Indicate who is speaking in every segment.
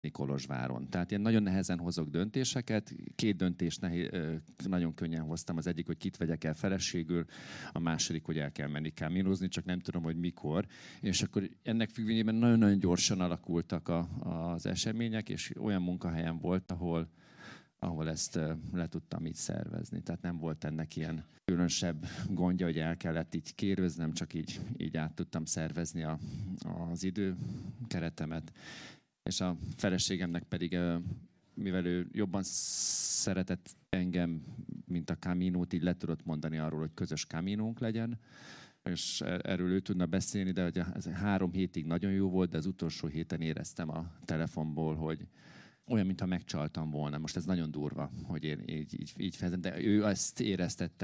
Speaker 1: Kolozsváron. Tehát ilyen nagyon nehezen hozok döntéseket. 2 döntést nagyon könnyen hoztam. Az egyik, hogy kit vegyek el feleségül, a második, hogy el kell menni káminozni, csak nem tudom, hogy mikor. És akkor ennek függvényében nagyon-nagyon gyorsan alakultak az események, és olyan munkahelyen volt, ahol ezt le tudtam így szervezni. Tehát nem volt ennek ilyen különösebb gondja, hogy el kellett így kérőznem, csak így át tudtam szervezni az időkeretemet. És a feleségemnek pedig, mivel ő jobban szeretett engem, mint a Caminót, így le tudott mondani arról, hogy közös Caminónk legyen. És erről ő tudna beszélni, de ez 3 hétig nagyon jó volt, de az utolsó héten éreztem a telefonból, hogy olyan, mintha megcsaltam volna. Most ez nagyon durva, hogy én így fejezem, de ő azt éreztette,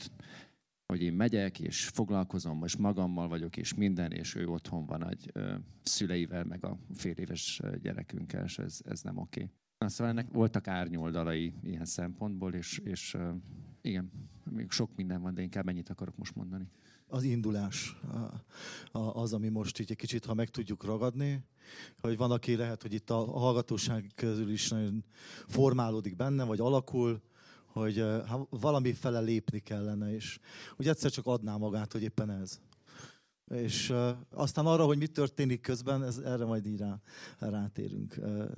Speaker 1: hogy én megyek, és foglalkozom, most magammal vagyok, és minden, és ő otthon van a szüleivel, meg a fél éves gyerekünkkel, és ez nem oké. Szóval ennek voltak árnyoldalai ilyen szempontból, és igen, még sok minden van, de inkább ennyit akarok most mondani.
Speaker 2: Az indulás az, ami most így egy kicsit, ha meg tudjuk ragadni, hogy van, aki lehet, hogy itt a hallgatóság közül is nagyon formálódik benne, vagy alakul, hogy valami fele lépni kellene, és úgy egyszer csak adná magát, hogy éppen ez. És aztán arra, hogy mi történik közben, erre majd így rátérünk.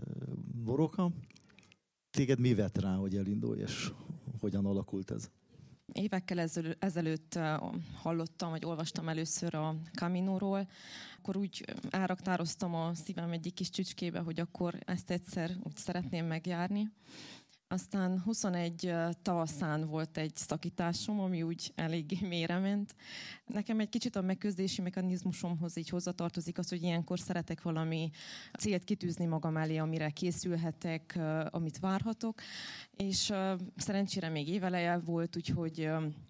Speaker 2: Boróka, téged mi vett rá, hogy elindulj, és hogyan alakult ez?
Speaker 3: Évekkel ezelőtt hallottam, vagy olvastam először a Caminóról, akkor úgy elraktároztam a szívem egyik kis csücskébe, hogy akkor ezt egyszer úgy szeretném megjárni. Aztán 21 tavaszán volt egy szakításom, ami úgy elég mélyre ment. Nekem egy kicsit a megküzdési mechanizmusomhoz így hozzatartozik az, hogy ilyenkor szeretek valami célt kitűzni magam elé, amire készülhetek, amit várhatok. És szerencsére még éveleje volt, úgyhogy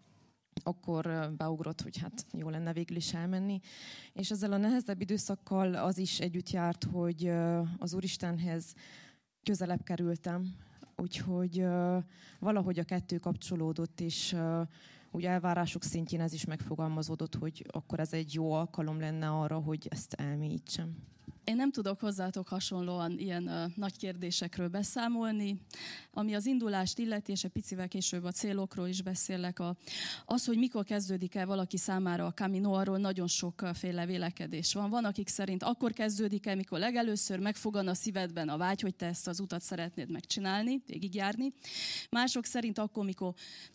Speaker 3: akkor beugrott, hogy hát jó lenne végül is elmenni. És ezzel a nehezebb időszakkal az is együtt járt, hogy az Úristenhez közelebb kerültem. Úgyhogy valahogy a kettő kapcsolódott, és úgy elvárások szintjén ez is megfogalmazódott, hogy akkor ez egy jó alkalom lenne arra, hogy ezt elmélyítsem.
Speaker 4: Én nem tudok hozzátok hasonlóan ilyen nagy kérdésekről beszámolni. Ami az indulást illeti, és egy picivel később a célokról is beszélek. Az, hogy mikor kezdődik el valaki számára a Camino, arról nagyon sokféle vélekedés van. Van, akik szerint akkor kezdődik el, mikor legelőször megfogan a szívedben a vágy, hogy te ezt az utat szeretnéd megcsinálni, végigjárni. Mások szerint akkor, mikor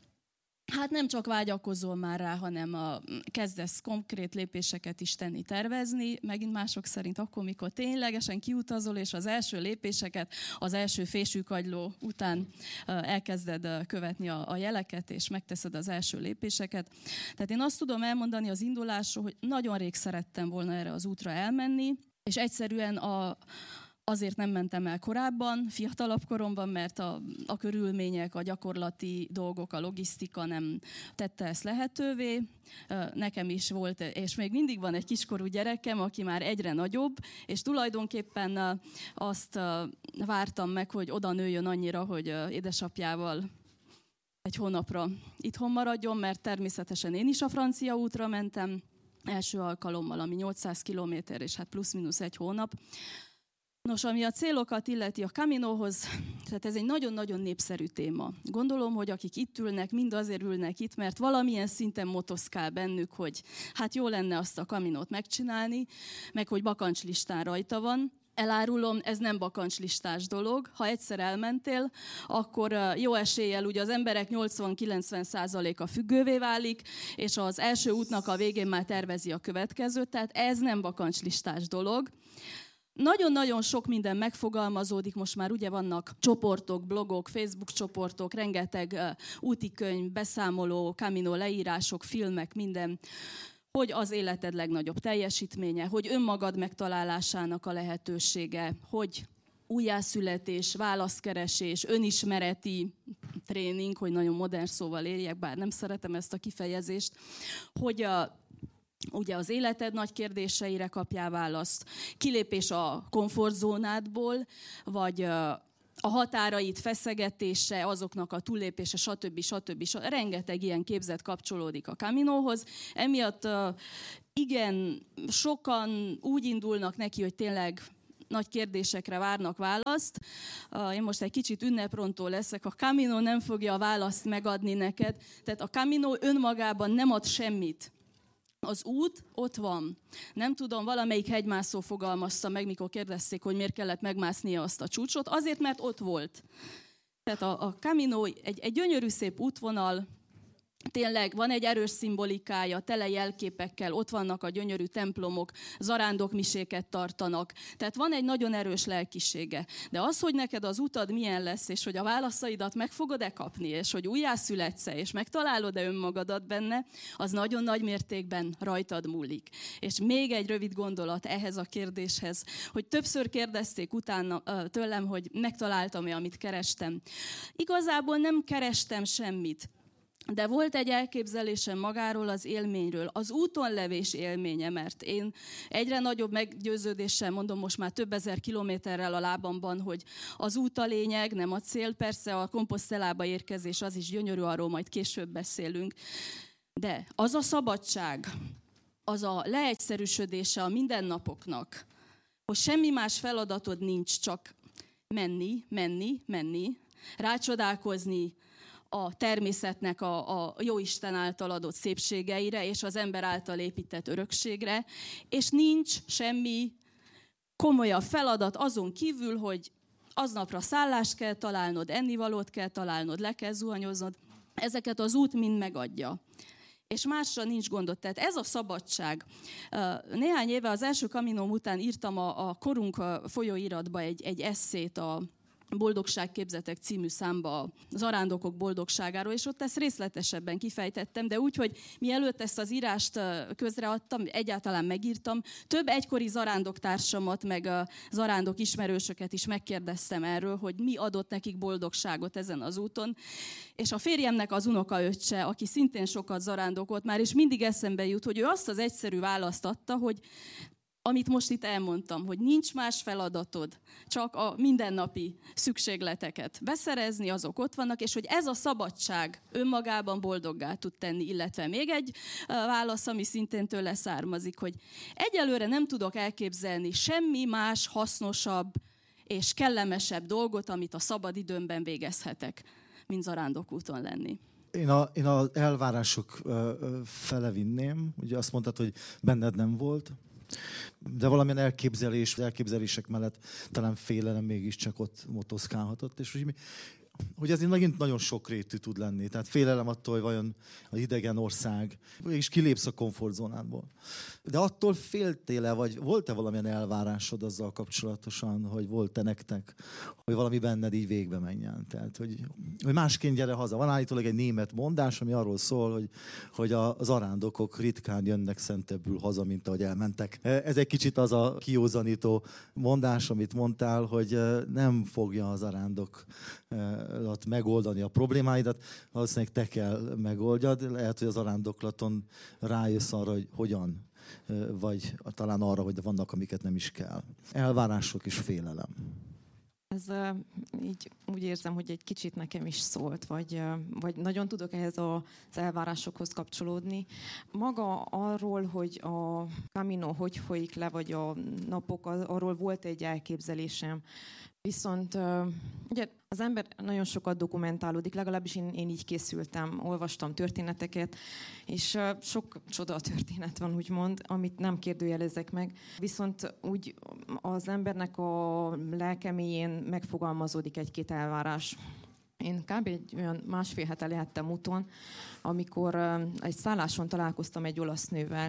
Speaker 4: hát nem csak vágyakozol már rá, hanem kezdesz konkrét lépéseket is tenni, tervezni. Megint mások szerint akkor, mikor ténylegesen kiutazol, és az első lépéseket az első fésűkagyló után elkezded követni a jeleket, és megteszed az első lépéseket. Tehát én azt tudom elmondani az indulásról, hogy nagyon rég szerettem volna erre az útra elmenni, és egyszerűen azért nem mentem el korábban, fiatalabb koromban, mert a körülmények, a gyakorlati dolgok, a logisztika nem tette ezt lehetővé. Nekem is volt, és még mindig van egy kiskorú gyerekem, aki már egyre nagyobb, és tulajdonképpen azt vártam meg, hogy oda nőjön annyira, hogy édesapjával egy hónapra itthon maradjon, mert természetesen én is a francia útra mentem, első alkalommal, ami 800 kilométer, és hát plusz-minusz 1 hónap. Nos, ami a célokat illeti a Caminohoz, tehát ez egy nagyon-nagyon népszerű téma. Gondolom, hogy akik itt ülnek, mind azért ülnek itt, mert valamilyen szinten motoszkál bennük, hogy hát jó lenne azt a Caminót megcsinálni, meg hogy bakancslistán rajta van. Elárulom, ez nem bakancslistás dolog. Ha egyszer elmentél, akkor jó eséllyel ugye az emberek 80-90%-a függővé válik, és az első útnak a végén már tervezi a következőt, tehát ez nem bakancslistás dolog. Nagyon-nagyon sok minden megfogalmazódik, most már ugye vannak csoportok, blogok, Facebook csoportok, rengeteg útikönyv, beszámoló, Camino leírások, filmek, minden, hogy az életed legnagyobb teljesítménye, hogy önmagad megtalálásának a lehetősége, hogy újjászületés, válaszkeresés, önismereti tréning, hogy nagyon modern szóval érjek, bár nem szeretem ezt a kifejezést, hogy ugye az életed nagy kérdéseire kapjál választ, kilépés a komfortzónádból, vagy a határait feszegetése, azoknak a túllépése, stb. Rengeteg ilyen képzet kapcsolódik a Caminohoz. Emiatt igen, sokan úgy indulnak neki, hogy tényleg nagy kérdésekre várnak választ. Én most egy kicsit ünneprontó leszek. A Camino nem fogja a választ megadni neked. Tehát a Camino önmagában nem ad semmit. Az út ott van. Nem tudom, valamelyik hegymászó fogalmazta meg, mikor kérdezték, hogy miért kellett megmásznia azt a csúcsot. Azért, mert ott volt. Tehát a Camino egy gyönyörű szép útvonal, tényleg van egy erős szimbolikája, tele jelképekkel, ott vannak a gyönyörű templomok, zarándokmiséket tartanak. Tehát van egy nagyon erős lelkisége. De az, hogy neked az utad milyen lesz, és hogy a válaszaidat meg fogod-e kapni, és hogy újjászületsz-e, és megtalálod-e önmagadat benne, az nagyon nagy mértékben rajtad múlik. És még egy rövid gondolat ehhez a kérdéshez, hogy többször kérdezték utána tőlem, hogy megtaláltam-e, amit kerestem. Igazából nem kerestem semmit. De volt egy elképzelésem magáról az élményről, az úton levés élménye, mert én egyre nagyobb meggyőződéssel mondom most már több ezer kilométerrel a lábamban, hogy az út a lényeg, nem a cél. Persze a Compostelába érkezés az is gyönyörű, arról majd később beszélünk. De az a szabadság, az a leegyszerűsödése a mindennapoknak, hogy semmi más feladatod nincs, csak menni, rácsodálkozni a természetnek a Jóisten által adott szépségeire, és az ember által épített örökségre, és nincs semmi komolyabb feladat azon kívül, hogy aznapra szállást kell találnod, ennivalót kell találnod, le kell zuhanyoznod. Ezeket az út mind megadja. És másra nincs gondot. Tehát ez a szabadság. Néhány éve az első Caminóm után írtam a Korunk folyóiratba egy esszét a Boldogságképzetek című számba az arándokok boldogságáról, és ott ezt részletesebben kifejtettem, de úgy, hogy mielőtt ezt az írást közreadtam, egyáltalán megírtam, több egykori zarándoktársamat, meg zarándok ismerősöket is megkérdeztem erről, hogy mi adott nekik boldogságot ezen az úton. És a férjemnek az unokaöccse, aki szintén sokat zarándokolt már, és mindig eszembe jut, hogy ő azt az egyszerű választ adta, hogy amit most itt elmondtam, hogy nincs más feladatod, csak a mindennapi szükségleteket beszerezni, azok ott vannak, és hogy ez a szabadság önmagában boldoggá tud tenni, illetve még egy válasz, ami szintén tőle származik, hogy egyelőre nem tudok elképzelni semmi más hasznosabb és kellemesebb dolgot, amit a szabad időmben végezhetek, mint zarándokúton lenni.
Speaker 2: Én az elvárások fele vinném. Ugye azt mondtad, hogy benned nem volt. De valamilyen elképzelések mellett talán félelem mégiscsak ott motoszkálhatott, és hogy ez megint nagyon sokrétű tud lenni. Tehát félelem attól, hogy vajon az idegen ország, és kilépsz a komfortzónádból. De attól féltél-e, vagy volt-e valamilyen elvárásod azzal kapcsolatosan, hogy volt-e nektek, hogy valami benned így végbe menjen? Tehát, hogy másként gyere haza. Van állítólag egy német mondás, ami arról szól, hogy a zarándokok ritkán jönnek szentebbül haza, mint ahogy elmentek. Ez egy kicsit az a kiózanító mondás, amit mondtál, hogy nem fogja a zarándok megoldani a problémáidat, valószínűleg te kell megoldjad. Lehet, hogy az arándoklaton rájössz arra, hogy hogyan, vagy talán arra, hogy vannak, amiket nem is kell. Elvárások és félelem.
Speaker 3: Ez így úgy érzem, hogy egy kicsit nekem is szólt, vagy nagyon tudok ehhez az elvárásokhoz kapcsolódni. Maga arról, hogy a Camino hogy folyik le, vagy a napok, arról volt egy elképzelésem. Viszont ugye az ember nagyon sokat dokumentálódik, legalábbis én így készültem, olvastam történeteket, és sok csoda történet van, úgymond, amit nem kérdőjelezek meg. Viszont úgy az embernek a lelkeméjén megfogalmazódik egy-két elvárás. Én kb. Egy olyan másfél hete lehettem úton, amikor egy szálláson találkoztam egy olasz nővel,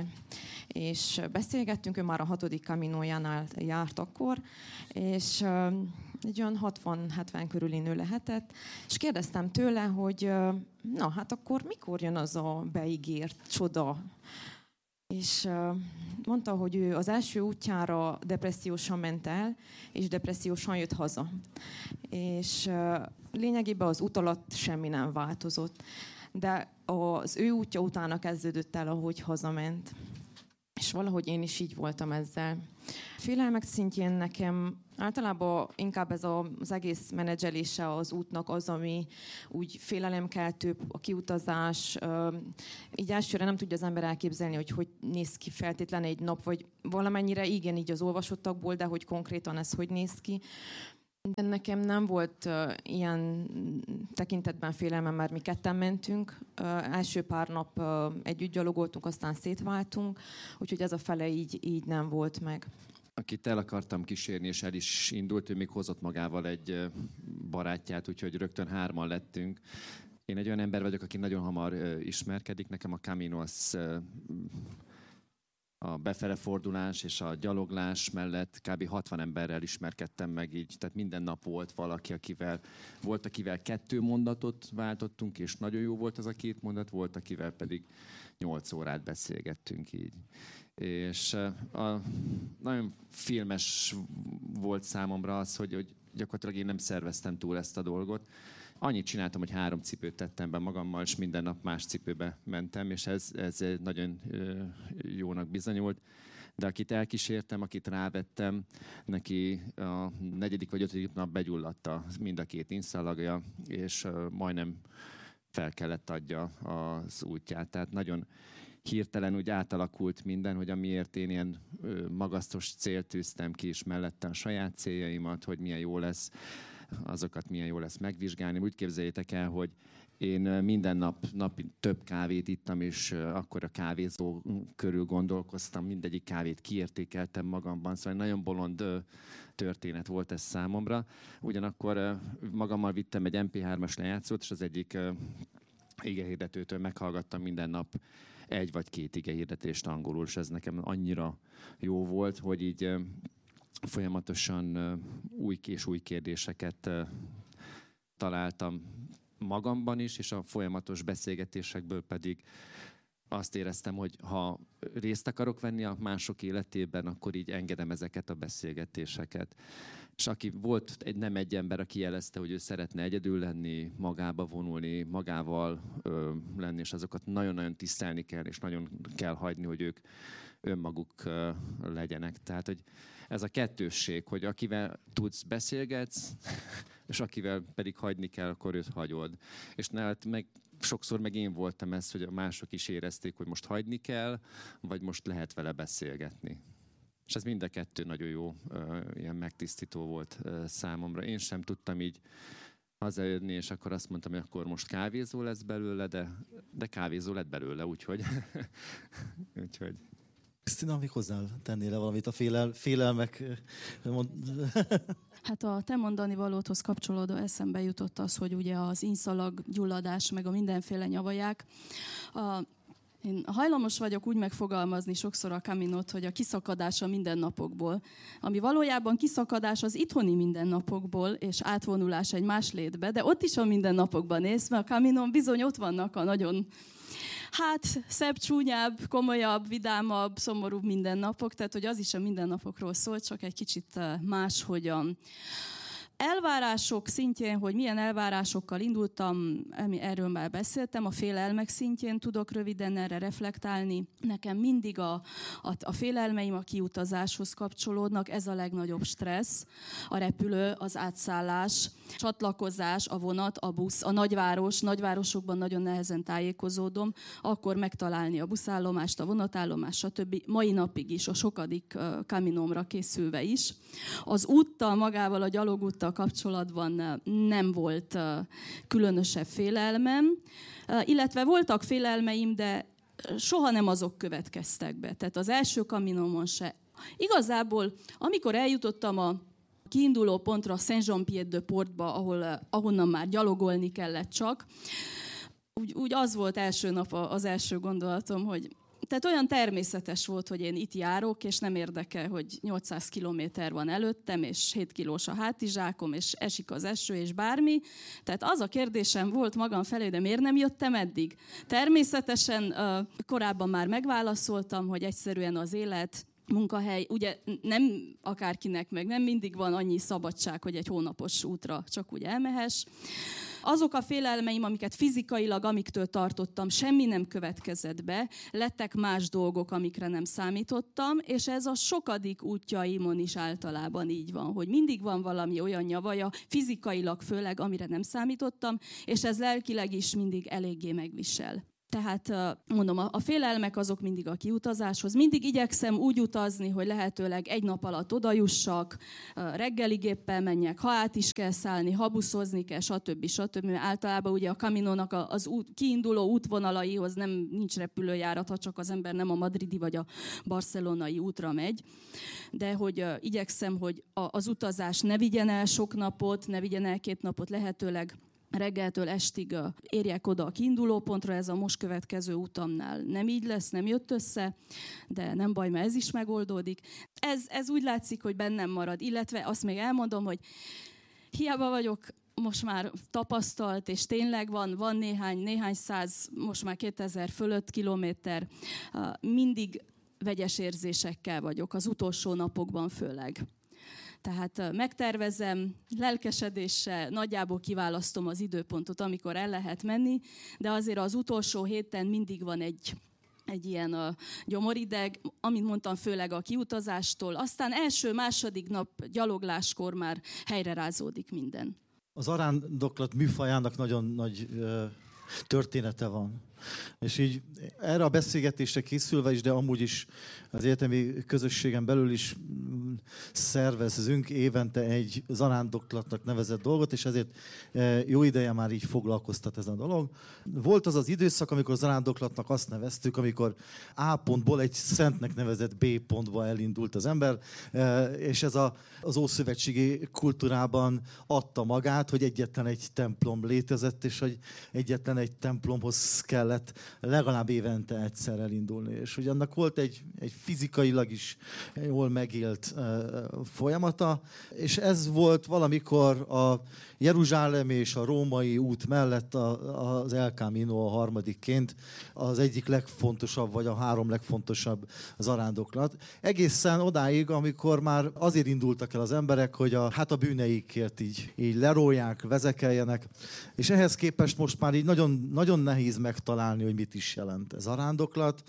Speaker 3: és beszélgettünk, ő már a 6. Caminójánál járt akkor, és egy olyan 60-70 körüli nő lehetett, és kérdeztem tőle, hogy na hát akkor mikor jön az a beígért csoda? És mondta, hogy ő az első útjára depressziósan ment el, és depressziósan jött haza. És lényegében az út alatt semmi nem változott. De az ő útja utána kezdődött el, ahogy hazament. És és valahogy én is így voltam ezzel. Félelmek szintjén nekem általában inkább ez az egész menedzselése az útnak az, ami úgy félelemkeltő, a kiutazás. Így elsőre nem tudja az ember elképzelni, hogy néz ki feltétlenül egy nap, vagy valamennyire igen, így az olvasottakból, de hogy konkrétan ez hogy néz ki. De nekem nem volt ilyen tekintetben félelmem, mert mi ketten mentünk. Első pár nap együtt gyalogoltunk, aztán szétváltunk, úgyhogy ez a fele így nem volt meg.
Speaker 1: Akit el akartam kísérni, és el is indult, ő még hozott magával egy barátját, úgyhogy rögtön 3-an lettünk. Én egy olyan ember vagyok, aki nagyon hamar ismerkedik. Nekem a Camino az a befele fordulás és a gyaloglás mellett kb. 60 emberrel ismerkedtem meg így, tehát minden nap volt valaki, akivel 2 mondatot váltottunk, és nagyon jó volt az a 2 mondat, volt, akivel pedig 8 órát beszélgettünk így. És nagyon filmes volt számomra az, hogy gyakorlatilag én nem szerveztem túl ezt a dolgot. Annyit csináltam, hogy 3 cipőt tettem be magammal, és minden nap más cipőbe mentem, és ez nagyon jónak bizonyult. De akit elkísértem, akit rávettem, neki a 4. vagy 5. nap begyulladt mind a 2 inszalagja, és majdnem fel kellett adja az útját. Tehát nagyon hirtelen úgy átalakult minden, hogy amiért én ilyen magasztos célt tűztem ki, és mellette a saját céljaimat, hogy milyen jó lesz, azokat milyen jó lesz megvizsgálni. Úgy képzeljétek el, hogy én minden nap több kávét ittam, és akkor a kávézó körül gondolkoztam, mindegyik kávét kiértékeltem magamban, szóval nagyon bolond történet volt ez számomra. Ugyanakkor magammal vittem egy MP3-as lejátszót, és az egyik igehirdetőtől meghallgattam minden nap 1 vagy 2 igehirdetést angolul, és ez nekem annyira jó volt, hogy így folyamatosan új kérdéseket találtam magamban is, és a folyamatos beszélgetésekből pedig azt éreztem, hogy ha részt akarok venni a mások életében, akkor így engedem ezeket a beszélgetéseket. És volt nem egy ember, aki jelezte, hogy ő szeretne egyedül lenni, magába vonulni, magával lenni, és azokat nagyon-nagyon tisztelni kell, és nagyon kell hagyni, hogy ők önmaguk legyenek. Tehát, hogy ez a kettősség, hogy akivel tudsz, beszélgetsz, és akivel pedig hagyni kell, akkor őt hagyod. És sokszor meg én voltam ez, hogy a mások is érezték, hogy most hagyni kell, vagy most lehet vele beszélgetni. És ez mind a 2 nagyon jó, ilyen megtisztító volt számomra. Én sem tudtam így hazajönni, és akkor azt mondtam, hogy akkor most kávézó lesz belőle, de kávézó lett belőle, úgyhogy...
Speaker 2: Krisztina, még hozzá tennél valamit a félelmek?
Speaker 4: Hát a te mondani valódhoz kapcsolódó eszembe jutott az, hogy ugye az inszalag gyulladás, meg a mindenféle nyavaják. Én hajlamos vagyok úgy megfogalmazni sokszor a Caminót, hogy a kiszakadás a mindennapokból, ami valójában kiszakadás az itthoni mindennapokból, és átvonulás egy más létbe, de ott is a mindennapokban nézve, a Caminón bizony ott vannak a nagyon szebb, csúnyább, komolyabb, vidámabb, szomorúbb mindennapok, tehát hogy az is a mindennapokról szól, csak egy kicsit máshogyan. Elvárások szintjén, hogy milyen elvárásokkal indultam, erről már beszéltem, a félelmek szintjén tudok röviden erre reflektálni. Nekem mindig a félelmeim a kiutazáshoz kapcsolódnak, ez a legnagyobb stressz. A repülő, az átszállás, csatlakozás, a vonat, a busz, a nagyvárosokban nagyon nehezen tájékozódom, akkor megtalálni a buszállomást, a vonatállomást, stb. Mai napig is, a sokadik Caminómra készülve is. Az úttal, magával a gyalogúttal kapcsolatban nem volt különösebb félelmem, illetve voltak félelmeim, de soha nem azok következtek be. Tehát az első Caminómon se. Igazából, amikor eljutottam a kiinduló pontra, Saint-Jean-Pied-de-Portba, ahonnan már gyalogolni kellett csak, úgy az volt első nap az első gondolatom, hogy tehát olyan természetes volt, hogy én itt járok, és nem érdekel, hogy 800 kilométer van előttem, és 7 kilós a hátizsákom, és esik az eső, és bármi. Tehát az a kérdésem volt magam felé, de miért nem jöttem eddig? Természetesen korábban már megválaszoltam, hogy egyszerűen az élet munkahely, ugye nem akárkinek, meg nem mindig van annyi szabadság, hogy egy hónapos útra csak úgy elmehess. Azok a félelmeim, amiket fizikailag, amiktől tartottam, semmi nem következett be, lettek más dolgok, amikre nem számítottam, és ez a sokadik útjaimon is általában így van, hogy mindig van valami olyan nyavaja, fizikailag főleg, amire nem számítottam, és ez lelkileg is mindig eléggé megvisel. Tehát mondom, a félelmek azok mindig a kiutazáshoz. Mindig igyekszem úgy utazni, hogy lehetőleg egy nap alatt odajussak, reggeli géppel menjek, ha át is kell szállni, ha buszozni kell, stb. Mert általában ugye a Caminónak az kiinduló útvonalaihoz nincs repülőjárat, ha csak az ember nem a madridi vagy a barcelonai útra megy. De hogy igyekszem, hogy az utazás ne vigyen el sok napot, ne vigyen el 2 napot, lehetőleg reggeltől estig érjek oda a kiindulópontra, ez a most következő utamnál nem így lesz, nem jött össze, de nem baj, mert ez is megoldódik. Ez úgy látszik, hogy bennem marad, illetve azt még elmondom, hogy hiába vagyok most már tapasztalt, és tényleg van néhány száz, most már 2000 fölött kilométer, mindig vegyes érzésekkel vagyok, az utolsó napokban főleg. Tehát megtervezem, lelkesedéssel, nagyjából kiválasztom az időpontot, amikor el lehet menni, de azért az utolsó héten mindig van egy ilyen gyomorideg, amit mondtam, főleg a kiutazástól. Aztán első-második nap gyalogláskor már helyrerázódik minden.
Speaker 2: Az arándoklat műfajának nagyon nagy története van. És így erre a beszélgetésre készülve is, de amúgy is az egyetemi közösségen belül is szervezünk évente egy zarándoklatnak nevezett dolgot, és ezért jó ideje már így foglalkoztat ez a dolog. Volt az az időszak, amikor zarándoklatnak azt neveztük, amikor A pontból egy szentnek nevezett B pontba elindult az ember, és ez az ószövetségi kultúrában adta magát, hogy egyetlen egy templom létezett, és hogy egyetlen egy templomhoz kellett legalább évente egyszer elindulni. És hogy annak volt egy fizikailag is jól megélt folyamata, és ez volt valamikor a Jeruzsálem és a római út mellett az El Camino a harmadikként az egyik legfontosabb, vagy a 3 legfontosabb zarándoklat. Egészen odáig, amikor már azért indultak el az emberek, hogy a bűneikért így lerólják, vezekeljenek, és ehhez képest most már így nagyon, nagyon nehéz megtalálni, hogy mit is jelent ez a zarándoklat.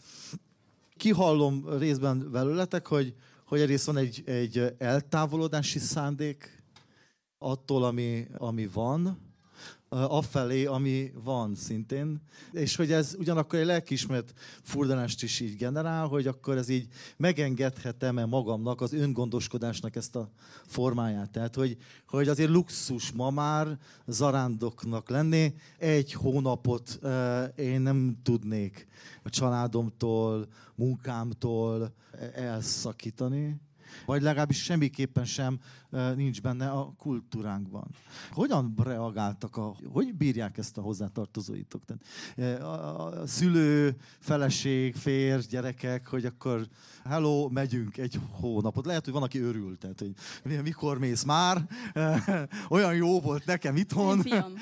Speaker 2: Kihallom részben belőletek, hogy egyrészt van egy eltávolodási szándék attól, ami van, afelé, ami van szintén, és hogy ez ugyanakkor egy lelkiismeret furdalást is így generál, hogy akkor ez így megengedhetem-e magamnak az öngondoskodásnak ezt a formáját. Tehát, hogy azért luxus ma már zarándoknak lenni. 1 hónapot én nem tudnék a családomtól, munkámtól elszakítani, vagy legalábbis semmiképpen sem nincs benne a kultúránkban. Hogyan reagáltak, hogy bírják ezt a hozzátartozóitok? Tehát, a szülő, feleség, férj, gyerekek, hogy akkor hello, megyünk 1 hónapot. Lehet, hogy van, aki örül, tehát, hogy mikor mész már, olyan jó volt nekem itthon.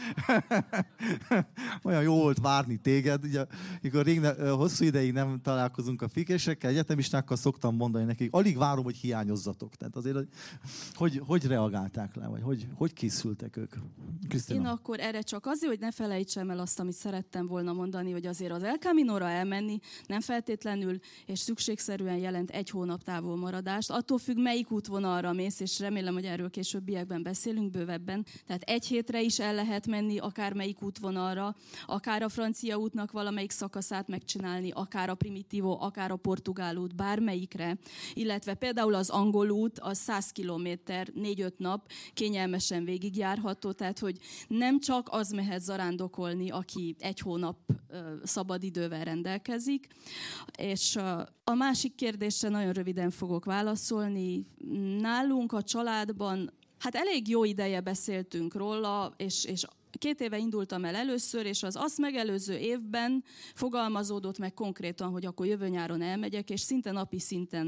Speaker 2: Olyan jó volt várni téged. Ugye, mikor hosszú ideig nem találkozunk a fikésekkel, egyetemistákkal szoktam mondani nekik, alig várom, hogy hiányozzatok. Tehát azért, hogy reagálták le, vagy hogy készültek ők? Krisztina?
Speaker 4: Én akkor erre csak azért, hogy ne felejtsem el azt, amit szerettem volna mondani, hogy azért az El Caminóra elmenni nem feltétlenül és szükségszerűen jelent 1 hónap távolmaradást. Attól függ, melyik útvonalra mész, és remélem, hogy erről későbbiekben beszélünk bővebben. Tehát 1 hétre is el lehet menni akár melyik útvonalra, akár a francia útnak valamelyik szakaszát megcsinálni, akár a Primitivo, akár a portugál út, bármelyikre. Illetve például az angol út, az 100 kilométer, 4-5 nap kényelmesen végigjárható, tehát hogy nem csak az mehet zarándokolni, aki 1 hónap szabadidővel rendelkezik. És a másik kérdésre nagyon röviden fogok válaszolni. Nálunk a családban elég jó ideje beszéltünk róla, és 2 éve indultam el először, és az azt megelőző évben fogalmazódott meg konkrétan, hogy akkor jövő nyáron elmegyek, és szinte napi szinten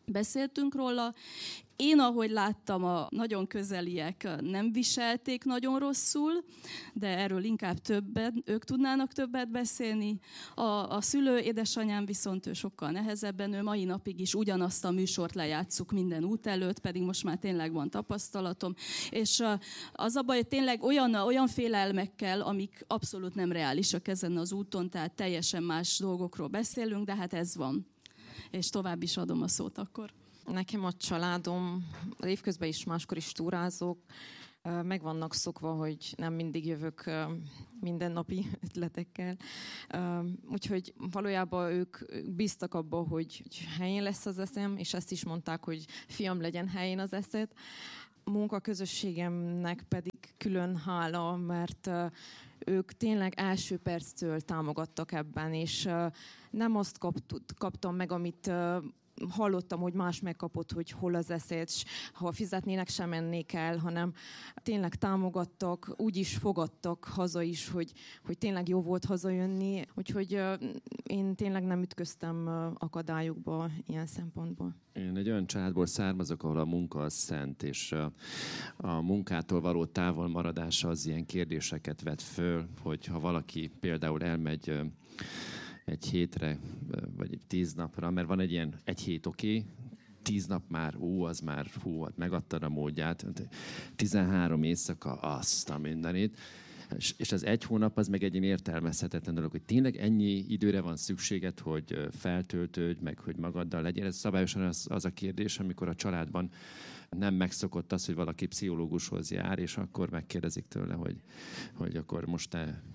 Speaker 4: beszéltünk róla. Én, ahogy láttam, a nagyon közeliek nem viselték nagyon rosszul, de erről inkább ők tudnának többet beszélni. A szülő, édesanyám viszont ő sokkal nehezebben, ő mai napig is ugyanazt a műsort lejátszuk minden út előtt, pedig most már tényleg van tapasztalatom. És az a baj, hogy tényleg olyan félelmekkel, amik abszolút nem reálisak ezen az úton, tehát teljesen más dolgokról beszélünk, de hát ez van. És tovább is adom a szót akkor.
Speaker 3: Nekem a családom, évközben is máskor is túrázok, meg vannak szokva, hogy nem mindig jövök mindennapi ötletekkel. Úgyhogy valójában ők bíztak abba, hogy helyén lesz az eszem, és ezt is mondták, hogy fiam, legyen helyén az eszed. A munkaközösségemnek pedig külön hála, mert ők tényleg első perctől támogattak ebben, és nem azt kaptam meg, amit hallottam, hogy más megkapott, hogy hol az eszed, ha fizetnének, sem mennék el, hanem tényleg támogattak, úgy is fogadtak haza is, hogy tényleg jó volt hazajönni. Úgyhogy én tényleg nem ütköztem akadályokba ilyen szempontból.
Speaker 1: Én egy olyan családból származok, ahol a munka az szent, és a munkától való távolmaradása az ilyen kérdéseket vet föl, hogy ha valaki például elmegy egy hétre, vagy 10 napra, mert van egy ilyen, egy hét oké, 10 nap már, az már, megadtad a módját, 13 éjszaka, azt a mindenit. És az egy hónap az meg egy ilyen értelmezhetetlen dolog, hogy tényleg ennyi időre van szükséged, hogy feltöltődj, meg hogy magaddal legyen. Ez szabályosan az a kérdés, amikor a családban nem megszokott az, hogy valaki pszichológushoz jár, és akkor megkérdezik tőle, hogy akkor most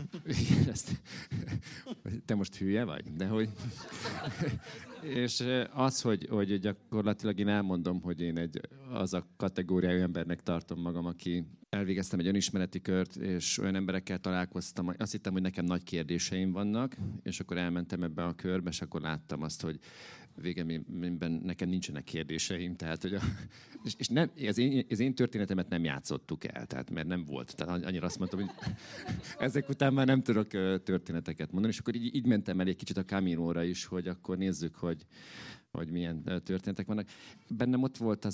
Speaker 1: te most hülye vagy? De hogy... És az, hogy gyakorlatilag én elmondom, hogy én az a kategóriájú embernek tartom magam, aki elvégeztem egy önismereti kört, és olyan emberekkel találkoztam, azt hittem, hogy nekem nagy kérdéseim vannak, és akkor elmentem ebbe a körbe, és akkor láttam azt, hogy végeredményben nekem nincsenek kérdéseim, tehát hogy és nem, az én történetemet nem játszottuk el, tehát mert nem volt. Tehát annyira azt mondtam, hogy ezek után már nem tudok történeteket mondani, és akkor így mentem el egy kicsit a Caminóra is, hogy akkor nézzük, hogy milyen történetek vannak. Bennem ott volt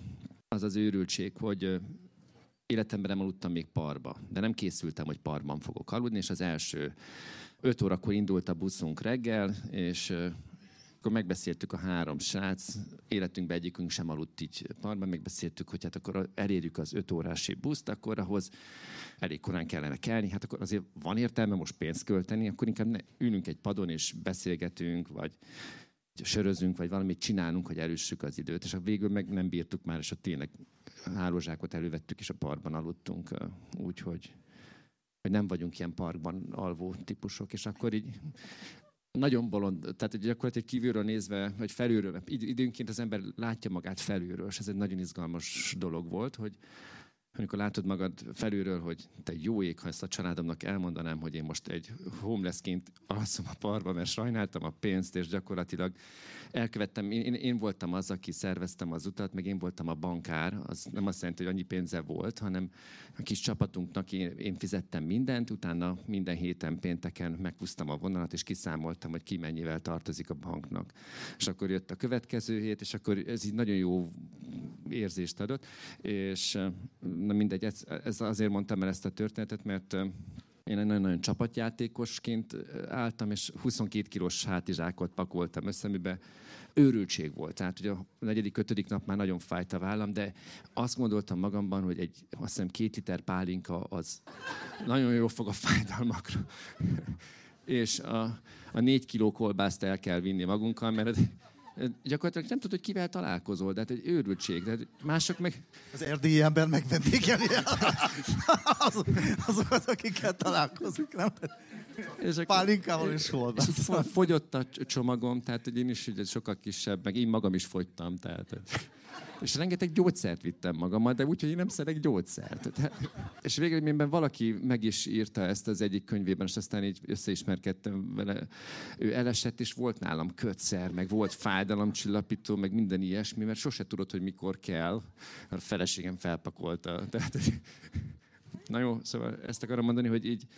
Speaker 1: az őrültség, hogy életemben nem aludtam még parba, de nem készültem, hogy parban fogok aludni, és az első 5 órakor indult a buszunk reggel, és akkor megbeszéltük a 3 srác, életünkben egyikünk sem aludt így parban, megbeszéltük, hogy hát akkor elérjük az 5 órási buszt, akkor ahhoz elég korán kellene kelni, hát akkor azért van értelme most pénzt költeni, akkor inkább ülünk egy padon és beszélgetünk, vagy sörözünk, vagy valamit csinálunk, hogy elüssük az időt, és a végül meg nem bírtuk már, és ott tényleg hálózsákot elővettük, és a parkban aludtunk, úgyhogy nem vagyunk ilyen parkban alvó típusok, és akkor így nagyon bolond, tehát gyakorlatilag kívülről nézve, vagy felülről, időnként az ember látja magát felülről, és ez egy nagyon izgalmas dolog volt, hogy amikor látod magad felülről, hogy te jó ég, ha ezt a családomnak elmondanám, hogy én most egy homelessként alszom a parkban, mert sajnáltam a pénzt, és gyakorlatilag elkövettem, én voltam az, aki szerveztem az utat, meg én voltam a bankár, az nem azt jelenti, hogy annyi pénze volt, hanem a kis csapatunknak én fizettem mindent, utána minden héten pénteken meghúztam a vonalat, és kiszámoltam, hogy ki mennyivel tartozik a banknak. És akkor jött a következő hét, és akkor ez így nagyon jó érzést adott, és na mindegy, ez azért mondtam el ezt a történetet, mert én egy nagyon-nagyon csapatjátékosként álltam, és 22 kilós hátizsákot pakoltam össze, amiben őrültség volt. Tehát ugye a 4.-5. nap már nagyon fájt a vállam, de azt gondoltam magamban, hogy azt hiszem 2 liter pálinka az nagyon jó fog a fájdalmakra. És a 4 kiló kolbászt el kell vinni magunkkal, mert gyakorlatilag nem tudod, hogy kivel találkozol, de hát egy őrültség. De mások meg...
Speaker 2: Az erdélyi ember megvendégeli azokat, akikkel találkozik, nem? Pálinkával és kolbásszal.
Speaker 1: Fogyott a csomagom, tehát hogy én is sokkal kisebb, meg én magam is fogytam. Tehát, és rengeteg gyógyszert vittem magammal, de úgy, hogy én nem szeretek gyógyszert. És végeredményben valaki meg is írta ezt az egyik könyvében, és aztán így összeismerkedtem vele. Ő elesett, és volt nálam kötszer, meg volt fájdalomcsillapító, meg minden ilyesmi, mert sose tudod, hogy mikor kell. A feleségem felpakolta. Tehát, na jó, szóval ezt akarom mondani, hogy így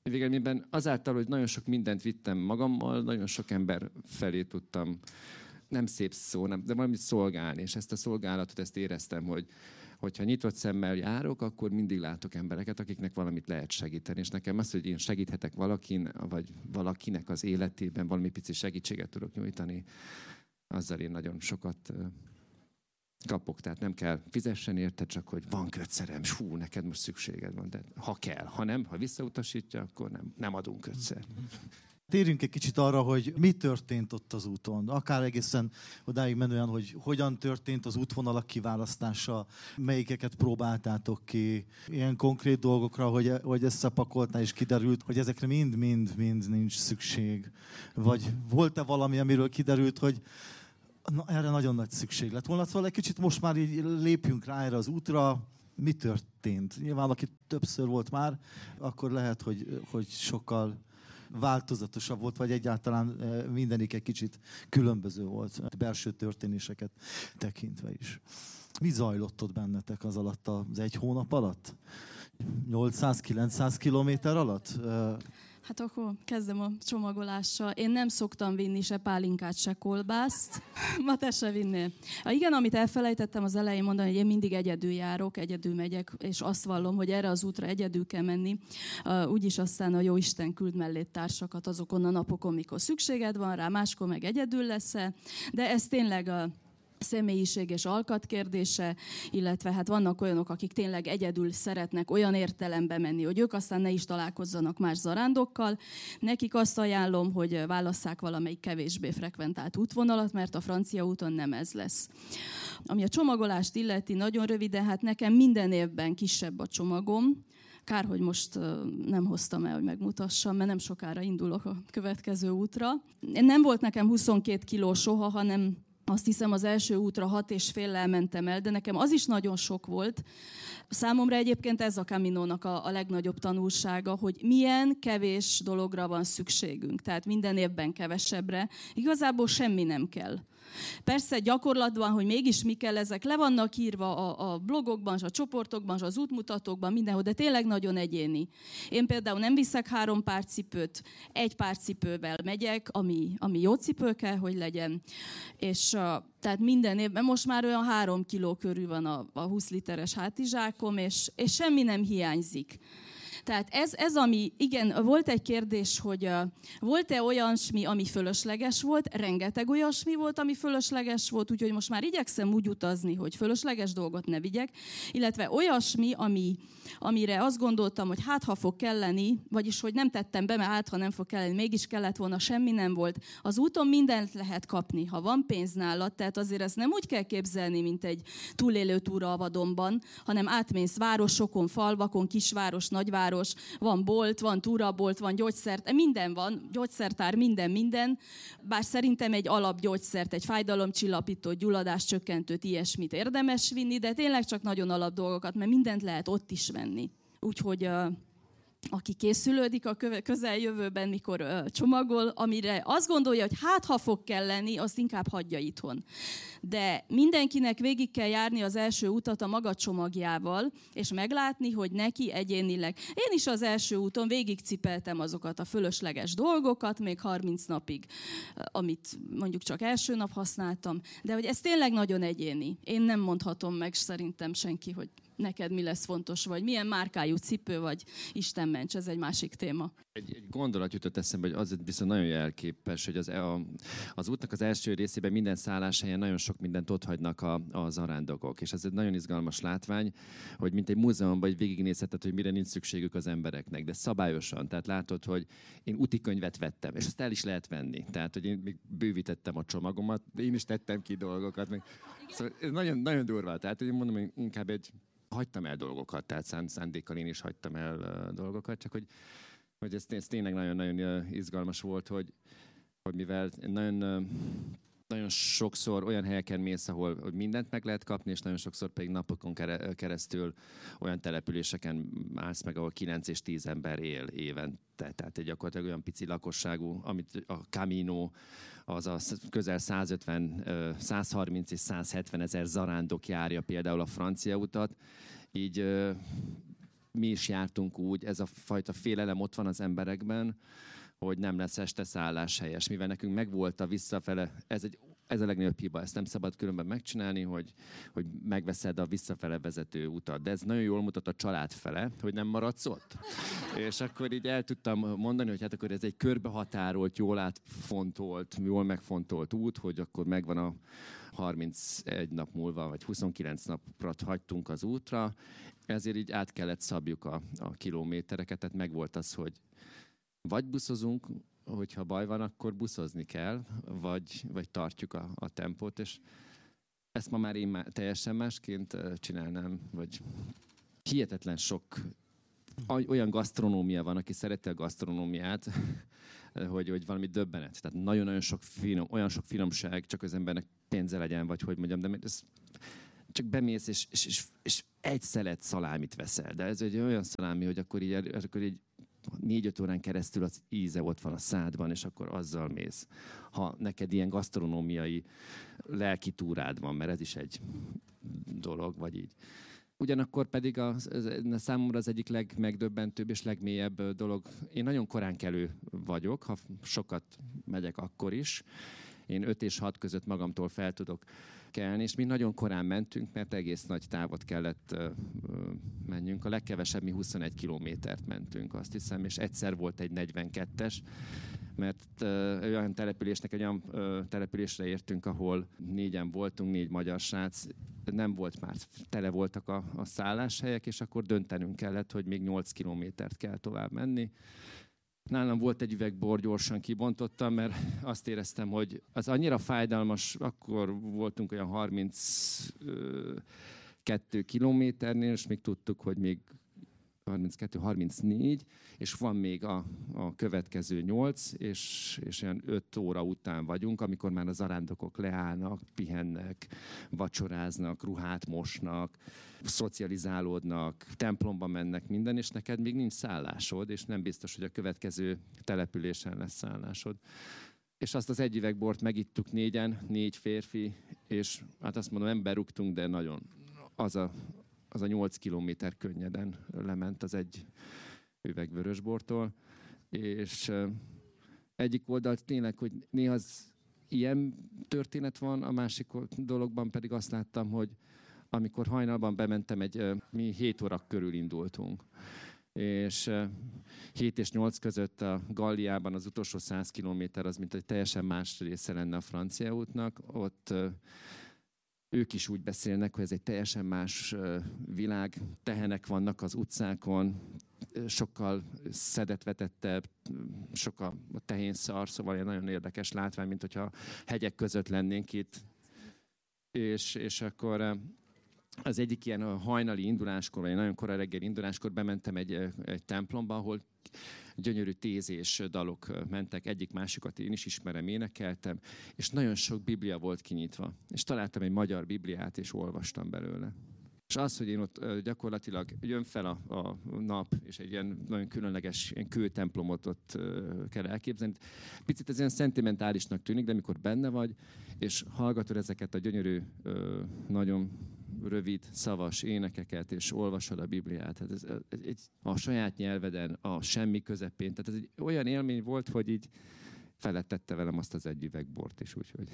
Speaker 1: végeredményben azáltal, hogy nagyon sok mindent vittem magammal, nagyon sok ember felé tudtam nem szép szó, de valamit szolgálni. És ezt a szolgálatot, ezt éreztem, hogyha nyitott szemmel járok, akkor mindig látok embereket, akiknek valamit lehet segíteni. És nekem az, hogy én segíthetek valakin, vagy valakinek az életében valami pici segítséget tudok nyújtani, azzal én nagyon sokat kapok. Tehát nem kell fizessen érte, csak hogy van kötszerem, hú, neked most szükséged van. De ha kell, ha nem, ha visszautasítja, akkor nem adunk kötszert.
Speaker 2: Térjünk egy kicsit arra, hogy mi történt ott az úton. Akár egészen odáig menően, hogy hogyan történt az útvonalak kiválasztása, melyikeket próbáltátok ki. Ilyen konkrét dolgokra, hogy összepakoltál és kiderült, hogy ezekre mind nincs szükség. Vagy volt-e valami, amiről kiderült, hogy erre nagyon nagy szükség lett volna. Szóval egy kicsit most már így lépjünk rá erre az útra. Mi történt? Nyilván, aki többször volt már, akkor lehet, hogy sokkal változatosabb volt, vagy egyáltalán mindenik egy kicsit különböző volt, belső történéseket tekintve is. Mi zajlott ott bennetek az alatt, az egy hónap alatt? 800-900 kilométer alatt?
Speaker 4: Hát akkor kezdem a csomagolással. Én nem szoktam vinni se pálinkát, se kolbászt. Ma te se vinnél. Igen, amit elfelejtettem az elején mondani, hogy én mindig egyedül járok, egyedül megyek, és azt vallom, hogy erre az útra egyedül kell menni. Úgyis aztán a Jóisten küld mellé társakat azokon a napokon, mikor szükséged van rá, máskor meg egyedül leszel. De ez tényleg személyiség és alkat kérdése, illetve hát vannak olyanok, akik tényleg egyedül szeretnek olyan értelembe menni, hogy ők aztán ne is találkozzanak más zarándokkal. Nekik azt ajánlom, hogy válasszák valamelyik kevésbé frekventált útvonalat, mert a francia úton nem ez lesz. Ami a csomagolást illeti, nagyon röviden, hát nekem minden évben kisebb a csomagom. Kár, hogy most nem hoztam el, hogy megmutassam, mert nem sokára indulok a következő útra. Nem volt nekem 22 kiló soha, hanem azt hiszem az első útra 6,5-lel mentem el, de nekem az is nagyon sok volt. Számomra egyébként ez a Caminónak a legnagyobb tanulsága, hogy milyen kevés dologra van szükségünk. Tehát minden évben kevesebbre. Igazából semmi nem kell. Persze gyakorlatban, hogy mégis mi kell, ezek le vannak írva a blogokban, a csoportokban, az útmutatókban, mindenhol, de tényleg nagyon egyéni. Én például nem viszek 3 pár cipőt, 1 pár cipővel megyek, ami jó cipő kell, hogy legyen. És tehát minden évben most már olyan 3 kiló körül van a 20 literes hátizsákom, és semmi nem hiányzik. Tehát ez ami, igen, volt egy kérdés, hogy volt-e olyasmi, ami fölösleges volt, rengeteg olyasmi volt, ami fölösleges volt, úgyhogy most már igyekszem úgy utazni, hogy fölösleges dolgot ne vigyek, illetve olyasmi, amire azt gondoltam, hogy hát ha fog kelleni, vagyis hogy nem tettem be, mert hát ha nem fog kelleni, mégis kellett volna, semmi nem volt. Az úton mindent lehet kapni, ha van pénz nálad, tehát azért ezt nem úgy kell képzelni, mint egy túlélő túra a vadonban, hanem átmész városokon, falvakon, kisváros, nagyváros, van bolt, van túrabolt, van gyógyszert, minden van, gyógyszertár, minden. Bár szerintem egy alapgyógyszert, egy fájdalomcsillapítót, gyulladáscsökkentőt, ilyesmit érdemes vinni, de tényleg csak nagyon alap dolgokat, mert mindent lehet ott is venni. Úgyhogy aki készülődik a közeljövőben, mikor csomagol, amire azt gondolja, hogy hát ha fog kelleni, azt inkább hagyja itthon. De mindenkinek végig kell járni az első utat a maga csomagjával, és meglátni, hogy neki egyénileg. Én is az első úton végigcipeltem azokat a fölösleges dolgokat, még 30 napig, amit mondjuk csak első nap használtam, de hogy ez tényleg nagyon egyéni. Én nem mondhatom meg szerintem senki, hogy neked mi lesz fontos, vagy milyen márkájú cipő, vagy Isten ments, ez egy másik téma.
Speaker 1: Egy gondolat jutott eszembe, hogy az viszont nagyon jelképes, hogy az útnak az első részében minden szálláshelyen nagyon sok mindent otthagynak a zarándokok. És ez egy nagyon izgalmas látvány, hogy mint egy múzeumban végignézheted, hogy mire nincs szükségük az embereknek, de szabályosan. Tehát látod, hogy én útikönyvet vettem, és azt el is lehet venni. Tehát, hogy én még bővítettem a csomagomat, de én is tettem ki dolgokat. Szóval ez nagyon, nagyon durva. Tehát, hogy én mondom, hogy inkább hagytam el dolgokat, tehát szándékkal én is hagytam el dolgokat, csak hogy ez tényleg nagyon-nagyon izgalmas volt, hogy mivel nagyon sokszor olyan helyeken mész, ahol hogy mindent meg lehet kapni, és nagyon sokszor pedig napokon keresztül olyan településeken állsz meg, ahol 9 és 10 ember él évente. Tehát egy gyakorlatilag olyan pici lakosságú, amit a Camino, az a közel 150, 130 és 170 ezer zarándok járja például a francia utat, így mi is jártunk úgy, ez a fajta félelem ott van az emberekben, hogy nem lesz este szálláshelyes, mivel nekünk megvolt a visszafele, ez egy ez a legnagyobb hiba, ezt nem szabad különben megcsinálni, hogy megveszed a visszafele vezető utat. De ez nagyon jól mutat a család fele, hogy nem maradsz ott. És akkor így el tudtam mondani, hogy hát akkor ez egy körbehatárolt, jól átfontolt, jól megfontolt út, hogy akkor megvan a 31 nap múlva, vagy 29 napra hagytunk az útra, ezért így át kellett szabjuk a kilométereket, tehát megvolt az, hogy vagy buszozunk, hogyha baj van, akkor buszozni kell, vagy tartjuk a tempót, és ezt ma már én teljesen másként csinálnám, vagy hihetetlen sok olyan gasztronómia van, aki szereti a gasztronómiát, hogy valami döbbenet. Tehát nagyon-nagyon sok olyan sok finomság, csak az embernek pénze legyen, vagy hogy mondjam, de ez csak bemész, és egy szelet szalámit veszel. De ez egy olyan szalámi, hogy akkor így 4-5 órán keresztül az íze ott van a szádban, és akkor azzal mész. Ha neked ilyen gasztronómiai lelki túrád van, mert ez is egy dolog, vagy így. Ugyanakkor pedig számomra az egyik legmegdöbbentőbb és legmélyebb dolog. Én nagyon korán kelő vagyok, ha sokat megyek akkor is. Én 5 és 6 között magamtól fel tudok kelni, és mi nagyon korán mentünk, mert egész nagy távot kellett menjünk. A legkevesebb mi 21 kilométert mentünk, azt hiszem, és egyszer volt egy 42-es, mert olyan településre értünk, ahol 4-en voltunk, 4 magyar srác, nem volt már, tele voltak a szálláshelyek, és akkor döntenünk kellett, hogy még 8 kilométert kell tovább menni. Nálam volt egy üveg bor, gyorsan kibontottam, mert azt éreztem, hogy az annyira fájdalmas, akkor voltunk olyan 32 kilométernél, és még tudtuk, hogy még 32-34, és van még a következő 8, és olyan 5 óra után vagyunk, amikor már a zarándokok leállnak, pihennek, vacsoráznak, ruhát mosnak, szocializálódnak, templomba mennek, minden, és neked még nincs szállásod, és nem biztos, hogy a következő településen lesz szállásod. És azt az egy üvegbort megittuk 4-en, 4 férfi, és hát azt mondom, nem berúgtunk, de nagyon az a 8 kilométer könnyeden lement az egy üveg vörösbortól. És egyik oldalt tényleg, hogy néha az ilyen történet van, a másik dologban pedig azt láttam, hogy amikor hajnalban bementem, mi 7 óra körül indultunk. És 7 és 8 között a Galliában az utolsó 100 kilométer az, mint egy teljesen más része lenne a francia útnak. Ott ők is úgy beszélnek, hogy ez egy teljesen más világ, tehenek vannak az utcákon, sokkal szedetvetettebb, sokkal a tehénszar, szóval egy nagyon érdekes látvány, mint hogyha hegyek között lennénk itt. És akkor az egyik ilyen hajnali induláskor, vagy nagyon korai reggeli induláskor bementem egy templomba, ahol gyönyörű tézés dalok mentek, egyik-másikat én is ismerem, énekeltem, és nagyon sok biblia volt kinyitva. És találtam egy magyar bibliát, és olvastam belőle. És az, hogy én ott gyakorlatilag jön fel a nap, és egy ilyen nagyon különleges ilyen kőtemplomot ott kell elképzelni. Picit ez ilyen szentimentálisnak tűnik, de amikor benne vagy, és hallgatod ezeket a gyönyörű, nagyon rövid, szavas énekeket, és olvasod a Bibliát. Hát ez a saját nyelveden, a semmi közepén. Tehát ez egy olyan élmény volt, hogy így felettette velem azt az egy üvegbort is. Úgyhogy.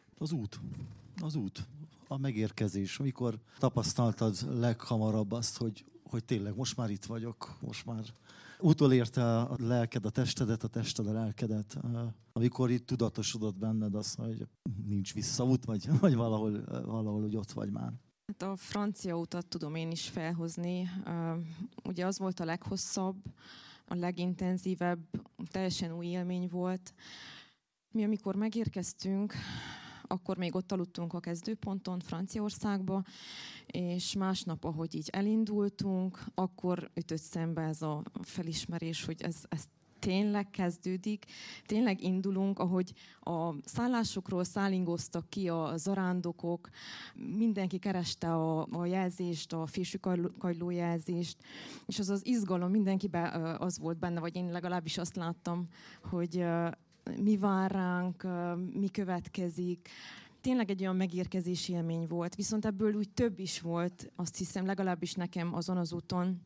Speaker 2: Az út, a megérkezés. Amikor tapasztaltad leghamarabb azt, hogy tényleg most már itt vagyok, most már utolérte a lelked a testedet, a tested a lelkedet. Amikor itt tudatosodott benned az, hogy nincs visszaút, vagy valahol úgy ott vagy már.
Speaker 3: Hát a francia utat tudom én is felhozni. Ugye az volt a leghosszabb, a legintenzívebb, teljesen új élmény volt. Mi amikor megérkeztünk, akkor még ott aludtunk a kezdőponton, Franciaországba, és másnap, ahogy így elindultunk, akkor ütött szembe ez a felismerés, hogy ez tényleg kezdődik, tényleg indulunk, ahogy a szállásokról szállingoztak ki a zarándokok, mindenki kereste a jelzést, a fésűkagyló jelzést, és az az izgalom mindenkiben az volt benne, vagy én legalábbis azt láttam, hogy mi vár ránk, mi következik. Tényleg egy olyan megérkezési élmény volt, viszont ebből úgy több is volt, azt hiszem, legalábbis nekem azon az úton,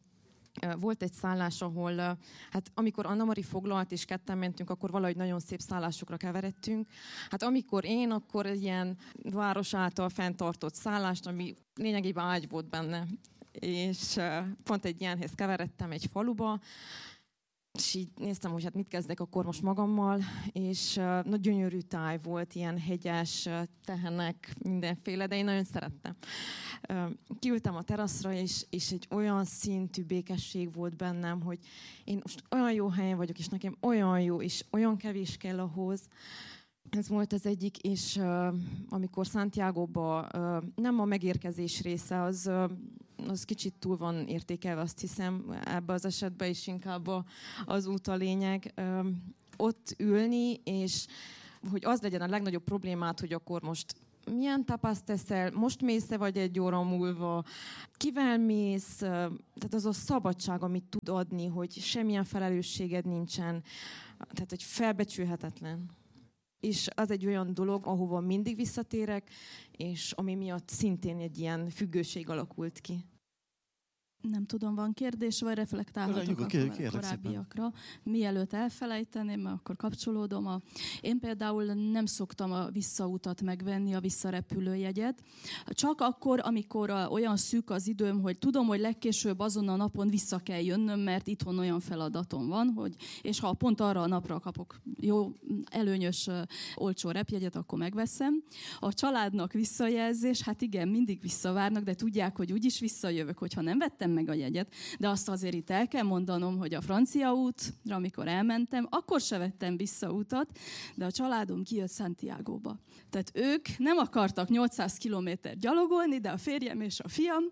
Speaker 3: Volt egy szállás, ahol, hát amikor Anna Mari foglalt, és ketten mentünk, akkor valahogy nagyon szép szállásokra keveredtünk. Hát amikor én, akkor egy ilyen város által fenntartott szállást, ami lényegében ágy volt benne. És pont egy ilyenhez keveredtem egy faluba, és így néztem, hogy hát mit kezdek akkor most magammal, és nagy gyönyörű táj volt, ilyen hegyes, tehenek, mindenféle, de én nagyon szerettem. Kiültem a teraszra, és egy olyan szintű békesség volt bennem, hogy én most olyan jó helyen vagyok, és nekem olyan jó, és olyan kevés kell ahhoz. Ez volt az egyik, és amikor Santiagoba nem a megérkezés része, az kicsit túl van értékelve, azt hiszem, ebben az esetben is inkább az út a lényeg. Ott ülni, és hogy az legyen a legnagyobb problémát, hogy akkor most milyen tapaszt teszel, most mész-e vagy egy óra múlva, kivel mész, tehát az a szabadság, amit tud adni, hogy semmilyen felelősséged nincsen, tehát hogy felbecsülhetetlen. És az egy olyan dolog, ahova mindig visszatérek, és ami miatt szintén egy ilyen függőség alakult ki.
Speaker 4: Nem tudom, van kérdés, vagy reflektálhatok a korábbiakra. Mielőtt elfelejteném, akkor kapcsolódom. Én például nem szoktam a visszautat megvenni, a visszarepülőjegyet. Csak akkor, amikor olyan szűk az időm, hogy tudom, hogy legkésőbb azon a napon vissza kell jönnöm, mert itthon olyan feladatom van, és ha pont arra a napra kapok jó, előnyös, olcsó repjegyet, akkor megveszem. A családnak visszajelzés, hát igen, mindig visszavárnak, de tudják, hogy úgyis visszajövök, hogyha nem vettem meg a jegyet, de azt azért itt el kell mondanom, hogy a francia útra, amikor elmentem, akkor se vettem vissza utat, de a családom kijött Santiagóba. Tehát ők nem akartak 800 kilométer gyalogolni, de a férjem és a fiam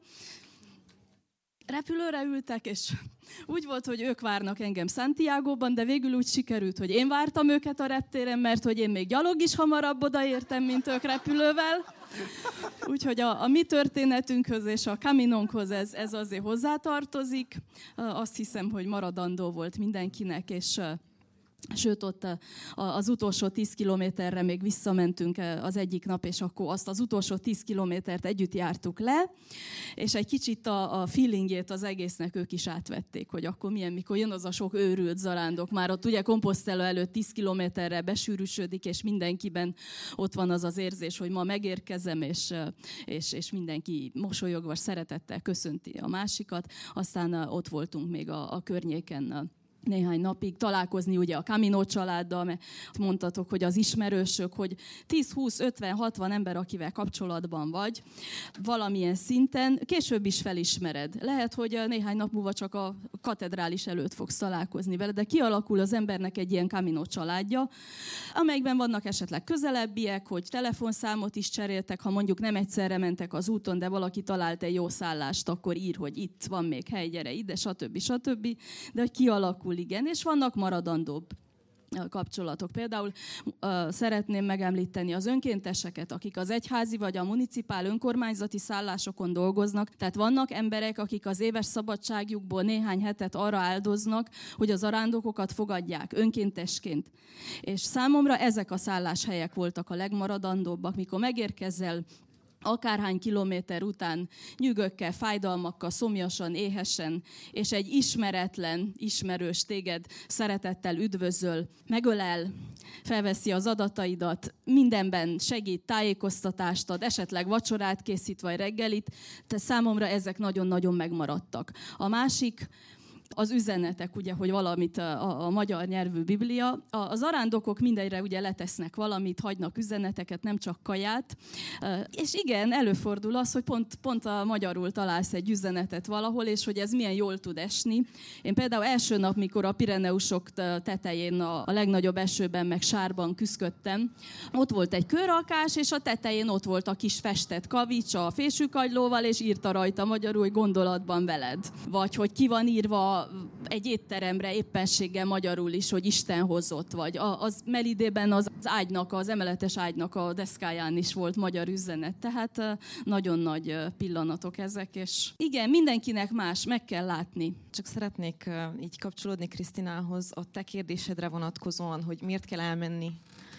Speaker 4: repülőre ültek, és úgy volt, hogy ők várnak engem Santiagóban, de végül úgy sikerült, hogy én vártam őket a reptéren, mert hogy én még gyalog is hamarabb odaértem, mint ők repülővel. Úgyhogy a mi történetünkhöz és a Caminónkhoz ez azért hozzátartozik. Azt hiszem, hogy maradandó volt mindenkinek, és sőt, ott az utolsó 10 kilométerre még visszamentünk az egyik nap, és akkor azt az utolsó 10 kilométert együtt jártuk le, és egy kicsit a feelingjét az egésznek ők is átvették, hogy akkor milyen, mikor jön az a sok őrült zarándok. Már ott ugye Compostela előtt 10 kilométerre besűrűsödik, és mindenkiben ott van az az érzés, hogy ma megérkezem, és mindenki mosolyogva, szeretettel köszönti a másikat. Aztán ott voltunk még a környéken néhány napig találkozni ugye a Camino családdal, mert mondtatok, hogy az ismerősök, hogy 10, 20, 50, 60 ember, akivel kapcsolatban vagy, valamilyen szinten, később is felismered. Lehet, hogy néhány nap múlva csak a katedrális előtt fogsz találkozni vele, de kialakul az embernek egy ilyen Camino családja, amelyikben vannak esetleg közelebbiek, hogy telefonszámot is cseréltek, ha mondjuk nem egyszerre mentek az úton, de valaki talált egy jó szállást, akkor ír, hogy itt van még hely, gyere ide, stb. De hogy kialakul, igen, és vannak maradandóbb kapcsolatok. Például szeretném megemlíteni az önkénteseket, akik az egyházi vagy a municipál önkormányzati szállásokon dolgoznak. Tehát vannak emberek, akik az éves szabadságjukból néhány hetet arra áldoznak, hogy az zarándokokat fogadják önkéntesként. És számomra ezek a szálláshelyek voltak a legmaradandóbbak, mikor megérkezel akárhány kilométer után nyűgökkel, fájdalmakkal, szomjasan, éhesen, és egy ismeretlen ismerős téged szeretettel üdvözöl, megölel, felveszi az adataidat, mindenben segít, tájékoztatást ad, esetleg vacsorát készít, vagy reggelit, de számomra ezek nagyon-nagyon megmaradtak. A másik, az üzenetek, ugye, hogy valamit a magyar nyelvű Biblia. A zarándokok mindenre ugye letesznek valamit, hagynak üzeneteket, nem csak kaját. És igen, előfordul az, hogy pont a magyarul találsz egy üzenetet valahol, és hogy ez milyen jól tud esni. Én például első nap, mikor a Pireneusok tetején a legnagyobb esőben meg sárban küszködtem, ott volt egy kőrakás, és a tetején ott volt a kis festett kavics a fésűkagylóval, és írta rajta magyarul, hogy gondolatban veled. Vagy hogy ki van írva egy étteremre éppenséggel magyarul is, hogy Isten hozott, vagy az Melidében az ágynak, az emeletes ágynak a deszkáján is volt magyar üzenet. Tehát nagyon nagy pillanatok ezek, és igen, mindenkinek más, meg kell látni.
Speaker 3: Csak szeretnék így kapcsolódni Krisztinához a te kérdésedre vonatkozóan, hogy miért kell elmenni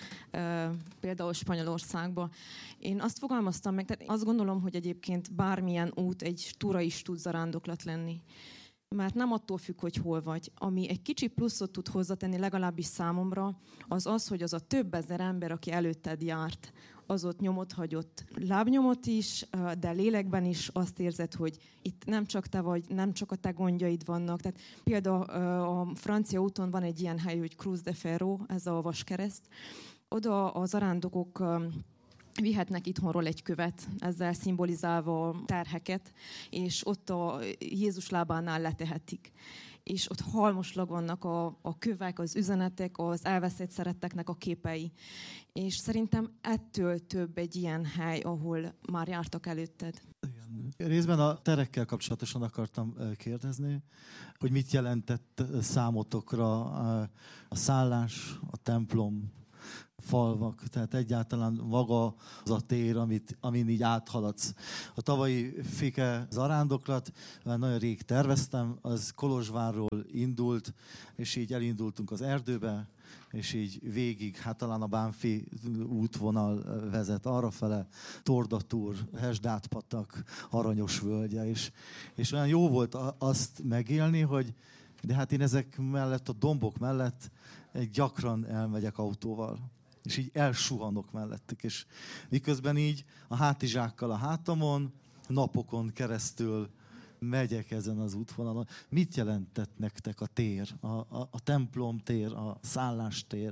Speaker 3: például Spanyolországba. Én azt fogalmaztam meg, tehát azt gondolom, hogy egyébként bármilyen út egy túra is tud zarándoklat lenni. Már nem attól függ, hogy hol vagy. Ami egy kicsi pluszot tud hozzátenni, legalábbis számomra, az, hogy az a több ezer ember, aki előtted járt, az ott nyomot hagyott, lábnyomot is, de lélekben is azt érzed, hogy itt nem csak te vagy, nem csak a te gondjaid vannak. Tehát például a francia úton van egy ilyen hely, hogy Cruz de Ferro, ez a vaskereszt. Oda a zarándokok vihetnek itthonról egy követ, ezzel szimbolizálva a terheket, és ott a Jézus lábánál letehetik. És ott halmoslag vannak a kövek, az üzenetek, az elveszett szeretteknek a képei. És szerintem ettől több egy ilyen hely, ahol már jártak előtted.
Speaker 2: Részben a terekkel kapcsolatosan akartam kérdezni, hogy mit jelentett számotokra a szállás, a templom, falvak, tehát egyáltalán maga az a tér, amin így áthaladsz. A tavalyi Fike zarándoklat, nagyon rég terveztem, az Kolozsvárról indult, és így elindultunk az erdőbe, és így végig, hát talán a Bánfi útvonal vezet arrafele, Tordatúr, Hesdát-patak, Aranyos völgye, és olyan jó volt azt megélni, hogy de hát én ezek mellett, a dombok mellett gyakran elmegyek autóval. És így elsuhanok mellettük, és miközben így a hátizsákkal a hátamon, napokon keresztül megyek ezen az útvonalon. Mit jelentett nektek a tér, a templom tér, a szállástér?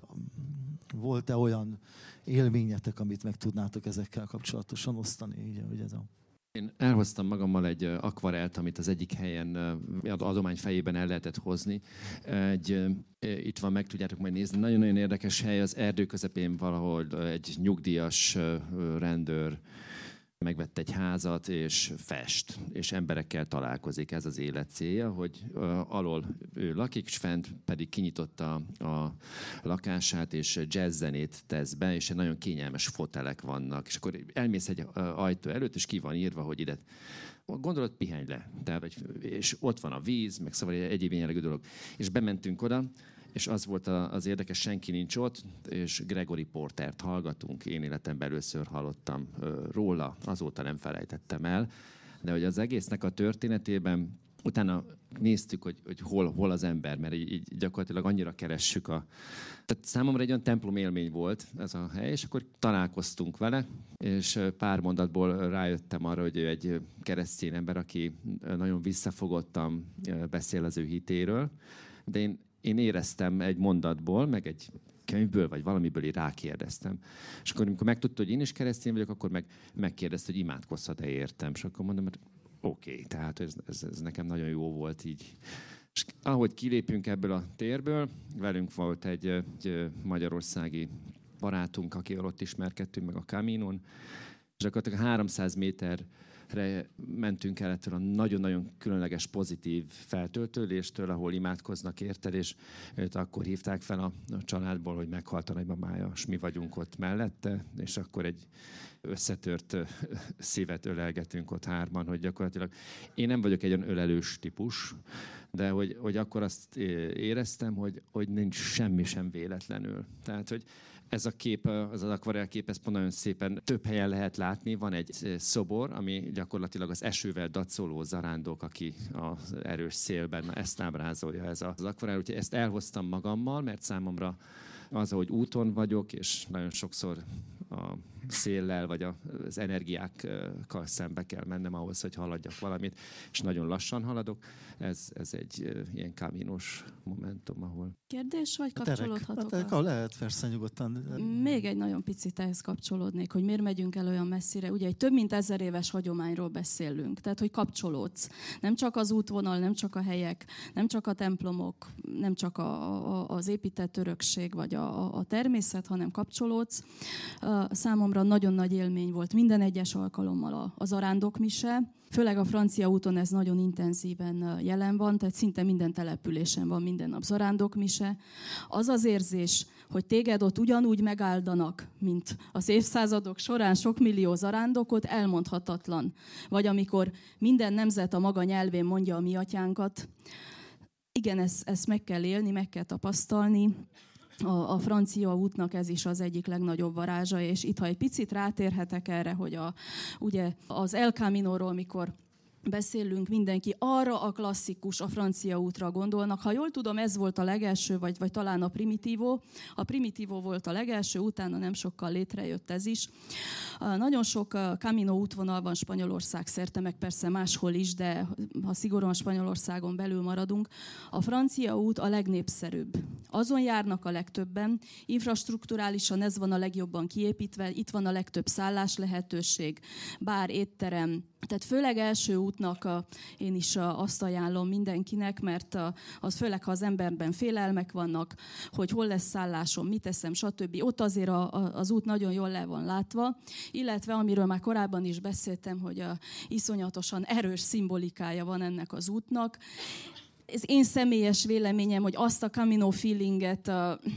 Speaker 2: Volt-e olyan élményetek, amit meg tudnátok ezekkel kapcsolatosan osztani? Így, hogy ez
Speaker 1: Én elhoztam magammal egy akvarelt, amit az egyik helyen adomány fejében el lehetett hozni. Itt van, meg tudjátok majd nézni. Nagyon-nagyon érdekes hely, az erdő közepén valahol egy nyugdíjas rendőr megvett egy házat, és fest, és emberekkel találkozik. Ez az élet célja, hogy alól ő lakik, és fent pedig kinyitotta a lakását, és jazzzenét tesz be, és nagyon kényelmes fotelek vannak. És akkor elmész egy ajtó előtt, és ki van írva, hogy ide gondolod, pihenj le. És ott van a víz, meg szóval egy egyéb jellegű dolog. És bementünk oda, és az volt az érdekes, senki nincs ott, és Gregory Portert hallgatunk. Én életemben először hallottam róla, azóta nem felejtettem el. De hogy az egésznek a történetében utána néztük, hogy hol az ember, mert így gyakorlatilag annyira keressük Tehát számomra egy olyan templom élmény volt ez a hely, és akkor találkoztunk vele, és pár mondatból rájöttem arra, hogy ő egy keresztény ember, aki nagyon visszafogottan beszél az ő hitéről, de én éreztem egy mondatból, meg egy könyvből, vagy valamiből így rákérdeztem. És akkor, amikor megtudta, hogy én is keresztény vagyok, akkor megkérdezte, hogy imádkozhat-e értem. És akkor mondom, hogy oké, tehát ez nekem nagyon jó volt így. És ahogy kilépünk ebből a térből, velünk volt egy magyarországi barátunk, akivel ott ismerkedtünk meg a Caminon, és akkor 300 méterre mentünk el ettől a nagyon-nagyon különleges pozitív feltöltődéstől, ahol imádkoznak érted, és őt akkor hívták fel a családból, hogy meghalt a nagymamája, és mi vagyunk ott mellette, és akkor egy összetört szívet ölelgetünk ott hárman, hogy gyakorlatilag én nem vagyok egy olyan ölelős típus, de hogy akkor azt éreztem, hogy nincs semmi sem véletlenül. Tehát, hogy ez a kép, az akvarell kép, ez pont nagyon szépen több helyen lehet látni. Van egy szobor, ami gyakorlatilag az esővel dacoló zarándok, aki az erős szélben, ezt ábrázolja ez az akvarell. Úgyhogy ezt elhoztam magammal, mert számomra az, hogy úton vagyok, és nagyon sokszor a széllel, vagy az energiákkal szembe kell mennem ahhoz, hogy haladjak valamit, és nagyon lassan haladok. Ez egy ilyen kaminos momentum, ahol...
Speaker 4: Kérdés, vagy kapcsolódhatok?
Speaker 2: Lehet, persze, nyugodtan.
Speaker 4: Még egy nagyon picit ehhez kapcsolódnék, hogy miért megyünk el olyan messzire. Ugye egy több mint 1000 éves hagyományról beszélünk, tehát hogy kapcsolódsz. Nem csak az útvonal, nem csak a helyek, nem csak a templomok, nem csak az épített örökség, vagy a természet, hanem kapcsolódsz. Számomra nagyon nagy élmény volt minden egyes alkalommal a zarándokmise. Főleg a francia úton ez nagyon intenzíven jelen van, tehát szinte minden településen van minden nap zarándokmise. Az az érzés, hogy téged ott ugyanúgy megáldanak, mint az évszázadok során sok millió zarándokot, elmondhatatlan. Vagy amikor minden nemzet a maga nyelvén mondja a mi atyánkat. Igen, ezt meg kell élni, meg kell tapasztalni. A francia útnak ez is az egyik legnagyobb varázsa, és itt, ha egy picit rátérhetek erre, hogy ugye az El Caminóról, mikor beszélünk, mindenki arra a klasszikus, a francia útra gondolnak. Ha jól tudom, ez volt a legelső, vagy talán a Primitivo. A Primitivo volt a legelső, utána nem sokkal létrejött ez is. Nagyon sok Camino útvonal van Spanyolország szerte, meg persze máshol is, de ha szigorúan Spanyolországon belül maradunk, a francia út a legnépszerűbb. Azon járnak a legtöbben, infrastrukturálisan ez van a legjobban kiépítve, itt van a legtöbb szállás lehetőség, bár, étterem. Tehát főleg első útnak én is azt ajánlom mindenkinek, mert az főleg, ha az emberben félelmek vannak, hogy hol lesz szállásom, mit teszem, stb. Ott azért az út nagyon jól le van látva, illetve amiről már korábban is beszéltem, hogy iszonyatosan erős szimbolikája van ennek az útnak. Ez én személyes véleményem, hogy azt a Camino feelinget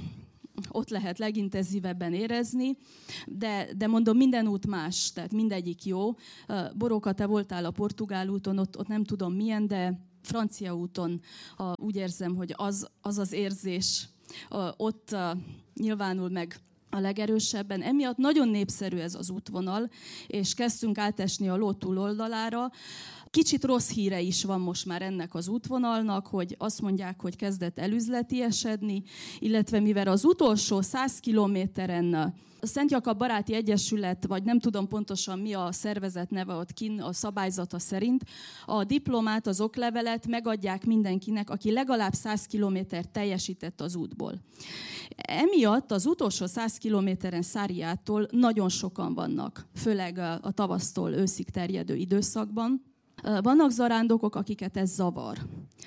Speaker 4: ott lehet legintenzívebben érezni, de mondom, minden út más, tehát mindegyik jó. Boróka, te voltál a portugál úton, ott nem tudom milyen, de francia úton úgy érzem, hogy az érzés ott nyilvánul meg a legerősebben. Emiatt nagyon népszerű ez az útvonal, és kezdtünk átesni a ló túloldalára. Kicsit rossz híre is van most már ennek az útvonalnak, hogy azt mondják, hogy kezdett elüzletiesedni, illetve mivel az utolsó 100 kilométeren a Szent Jakab Baráti Egyesület, vagy nem tudom pontosan mi a szervezet neve ott kint, a szabályzata szerint, a diplomát, az oklevelet megadják mindenkinek, aki legalább 100 kilométert teljesített az útból. Emiatt az utolsó 100 kilométeren Száriától nagyon sokan vannak, főleg a tavasztól őszig terjedő időszakban. Vannak zarándokok, akiket ez zavar.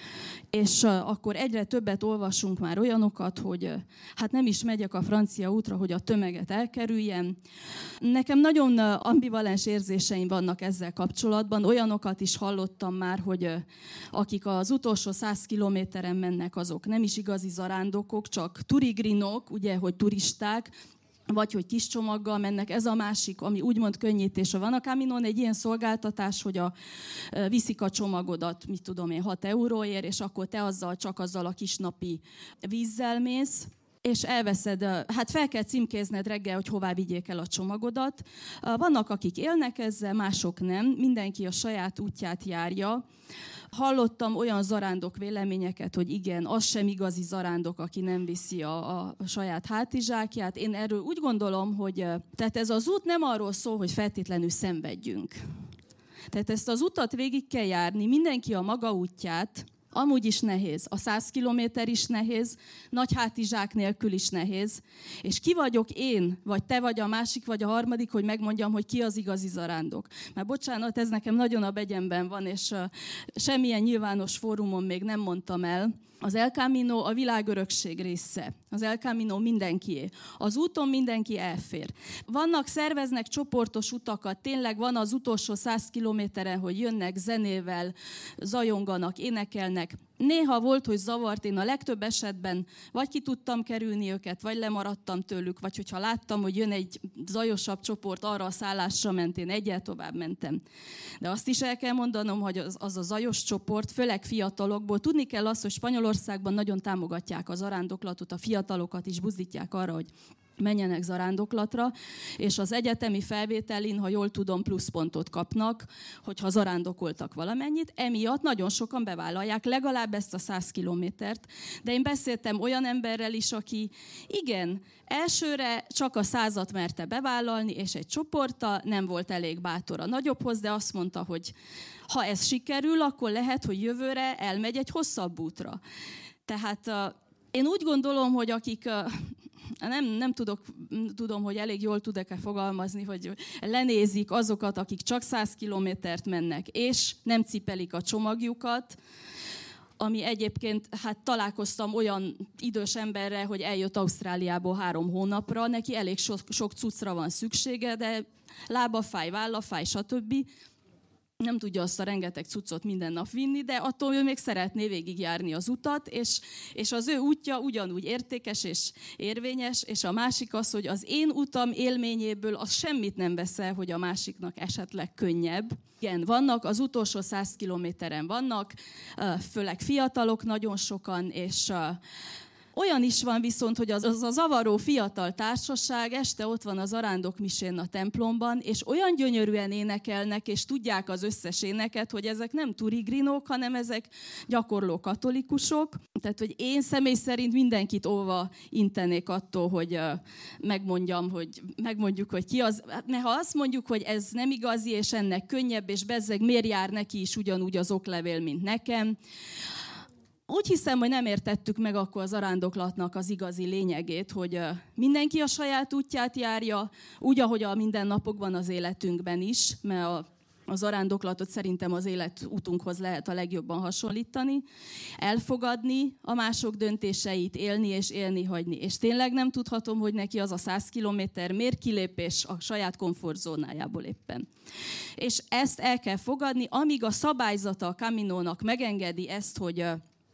Speaker 4: És akkor egyre többet olvasunk már olyanokat, hogy hát nem is megyek a francia útra, hogy a tömeget elkerüljem. Nekem nagyon ambivalens érzéseim vannak ezzel kapcsolatban. Olyanokat is hallottam már, hogy akik az utolsó 100 kilométeren mennek, azok nem is igazi zarándokok, csak turigrinok, ugye, hogy turisták, vagy hogy kis csomaggal mennek. Ez a másik, ami úgymond könnyítése. Van a Caminon egy ilyen szolgáltatás, hogy viszik a csomagodat, mit tudom én, 6 euróért, és akkor te csak azzal a kis napi vízzel mész, és elveszed, hát fel kell címkézned reggel, hogy hová vigyék el a csomagodat. Vannak, akik élnek ezzel, mások nem. Mindenki a saját útját járja. Hallottam olyan zarándok véleményeket, hogy igen, az sem igazi zarándok, aki nem viszi a saját hátizsákját. Én erről úgy gondolom, hogy tehát ez az út nem arról szól, hogy feltétlenül szenvedjünk. Tehát ezt az utat végig kell járni, mindenki a maga útját. Amúgy is nehéz. A 100 kilométer is nehéz, nagy hátizsák nélkül is nehéz. És ki vagyok én, vagy te vagy a másik, vagy a harmadik, hogy megmondjam, hogy ki az igazi zarándok. Mert bocsánat, ez nekem nagyon a begyemben van, és semmilyen nyilvános fórumon még nem mondtam el. Az El Camino a világörökség része. Az El Camino mindenkié. Az úton mindenki elfér. Szerveznek csoportos utakat, tényleg van az utolsó 100 kilométeren, hogy jönnek zenével, zajonganak, énekelnek. Néha volt, hogy zavart, én a legtöbb esetben vagy ki tudtam kerülni őket, vagy lemaradtam tőlük, vagy hogyha láttam, hogy jön egy zajosabb csoport, arra a szállásra ment, én egyel tovább mentem. De azt is el kell mondanom, hogy az a zajos csoport, főleg fiatalokból, tudni kell azt, hogy Spanyolországban nagyon támogatják az zarándoklatot, a fiatalokat is buzdítják arra, hogy menjenek zarándoklatra, és az egyetemi felvételin, ha jól tudom, pluszpontot kapnak, hogyha zarándokoltak valamennyit. Emiatt nagyon sokan bevállalják legalább ezt a 100 kilométert. De én beszéltem olyan emberrel is, aki igen, elsőre csak a 100-at merte bevállalni, és egy csoporttal nem volt elég bátor a nagyobbhoz, de azt mondta, hogy ha ez sikerül, akkor lehet, hogy jövőre elmegy egy hosszabb útra. Tehát én úgy gondolom, hogy akik... Nem tudom, hogy elég jól tudok-e fogalmazni, hogy lenézik azokat, akik csak 100 kilométert mennek, és nem cipelik a csomagjukat, ami egyébként, hát találkoztam olyan idős emberrel, hogy eljött Ausztráliából 3 hónapra, neki elég sok cuccra van szüksége, de lábafáj, vállafáj, stb. Nem tudja azt a rengeteg cuccot minden nap vinni, de attól ő még szeretné végigjárni az utat, és az ő útja ugyanúgy értékes és érvényes, és a másik az, hogy az én utam élményéből az semmit nem vesz el, hogy a másiknak esetleg könnyebb. Igen, vannak, az utolsó 100 kilométeren vannak, főleg fiatalok nagyon sokan, és Olyan is van viszont, hogy az a zavaró fiatal társaság este ott van az arándokmisén a templomban, és olyan gyönyörűen énekelnek, és tudják az összes éneket, hogy ezek nem turigrinók, hanem ezek gyakorló katolikusok. Tehát, hogy én személy szerint mindenkit óva intenék attól, hogy megmondjuk, hogy ki az. Mert ha azt mondjuk, hogy ez nem igazi, és ennek könnyebb, és bezzeg miért jár neki is ugyanúgy az oklevél, mint nekem. Úgy hiszem, hogy nem értettük meg akkor az arándoklatnak az igazi lényegét, hogy mindenki a saját útját járja, úgy, ahogy a mindennapokban az életünkben is, mert az arándoklatot szerintem az életútunkhoz lehet a legjobban hasonlítani, elfogadni a mások döntéseit, élni és élni hagyni. És tényleg nem tudhatom, hogy neki az a 100 kilométer miért kilépés a saját komfortzónájából éppen. És ezt el kell fogadni, amíg a szabályzata a Caminónak megengedi ezt, hogy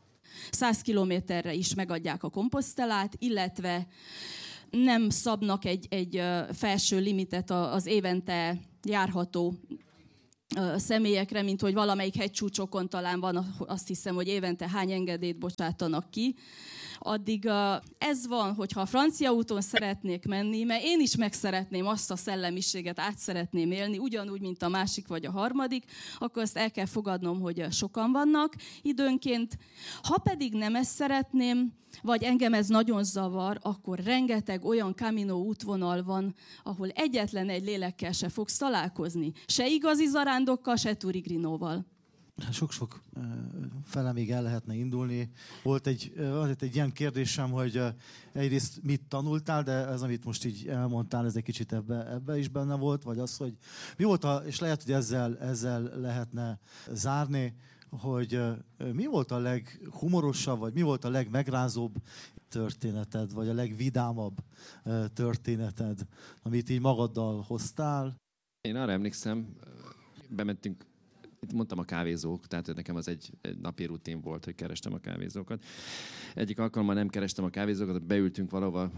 Speaker 4: 100 kilométerre is megadják a komposztelát, illetve nem szabnak egy felső limitet az évente járható személyekre, mint hogy valamelyik hegycsúcsokon talán van, azt hiszem, hogy évente hány engedélyt bocsátanak ki. Addig ez van, hogyha a francia úton szeretnék menni, mert én is meg szeretném azt a szellemiséget, át szeretném élni, ugyanúgy, mint a másik vagy a harmadik, akkor ezt el kell fogadnom, hogy sokan vannak időnként. Ha pedig nem ezt szeretném, vagy engem ez nagyon zavar, akkor rengeteg olyan Camino útvonal van, ahol egyetlen egy lélekkel se fogsz találkozni. Se igazi zarándokkal, se turigrinóval.
Speaker 2: Sok-sok fele még el lehetne indulni. Volt egy ilyen kérdésem, hogy egyrészt mit tanultál, de ez, amit most így elmondtál, ez egy kicsit ebbe is benne volt, vagy az, hogy mi volt, és lehet, hogy ezzel lehetne zárni, hogy mi volt a leghumorosabb, vagy mi volt a legmegrázóbb történeted, vagy a legvidámabb történeted, amit így magaddal hoztál?
Speaker 1: Én arra emlékszem, bementünk, itt mondtam a kávézók, tehát nekem az egy napi rutin volt, hogy kerestem a kávézókat. Egyik alkalommal nem kerestem a kávézókat, beültünk valahova,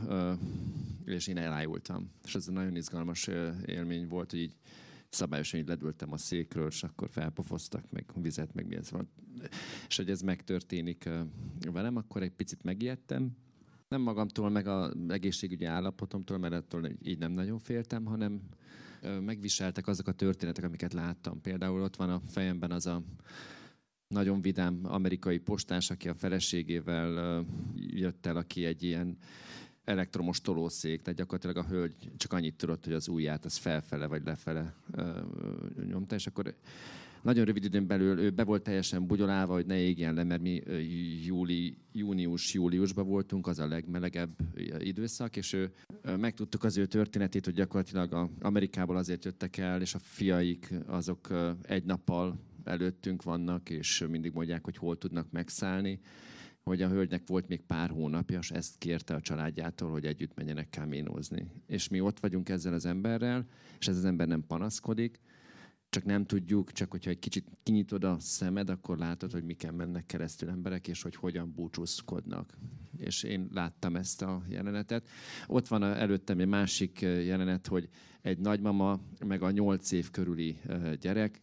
Speaker 1: és én elájultam. És ez egy nagyon izgalmas élmény volt, hogy így szabályosan így ledültem a székről, és akkor felpofoztak, meg vizet, meg mi ez van. És hogy ez megtörténik velem, akkor egy picit megijedtem. Nem magamtól, meg az egészségügyi állapotomtól, mert ettől így nem nagyon féltem, hanem megviseltek azok a történetek, amiket láttam. Például ott van a fejemben az a nagyon vidám amerikai postás, aki a feleségével jött el, aki egy ilyen elektromos tolószék, tehát gyakorlatilag a hölgy csak annyit tudott, hogy az ujját az felfele vagy lefele nyomta, és akkor nagyon rövid időn belül ő be volt teljesen bugyolálva, hogy ne égjen le, mert mi júniusban voltunk, az a legmelegebb időszak, és megtudtuk az ő történetét, hogy gyakorlatilag Amerikából azért jöttek el, és a fiaik azok egy nappal előttünk vannak, és mindig mondják, hogy hol tudnak megszállni, hogy a hölgynek volt még pár hónapja, és ezt kérte a családjától, hogy együtt menjenek caminózni. És mi ott vagyunk ezzel az emberrel, és ez az ember nem panaszkodik, csak nem tudjuk, csak hogyha egy kicsit kinyitod a szemed, akkor látod, hogy miken mennek keresztül emberek, és hogy hogyan búcsúzkodnak. És én láttam ezt a jelenetet. Ott van előttem egy másik jelenet, hogy egy nagymama, meg a 8 év körüli gyerek,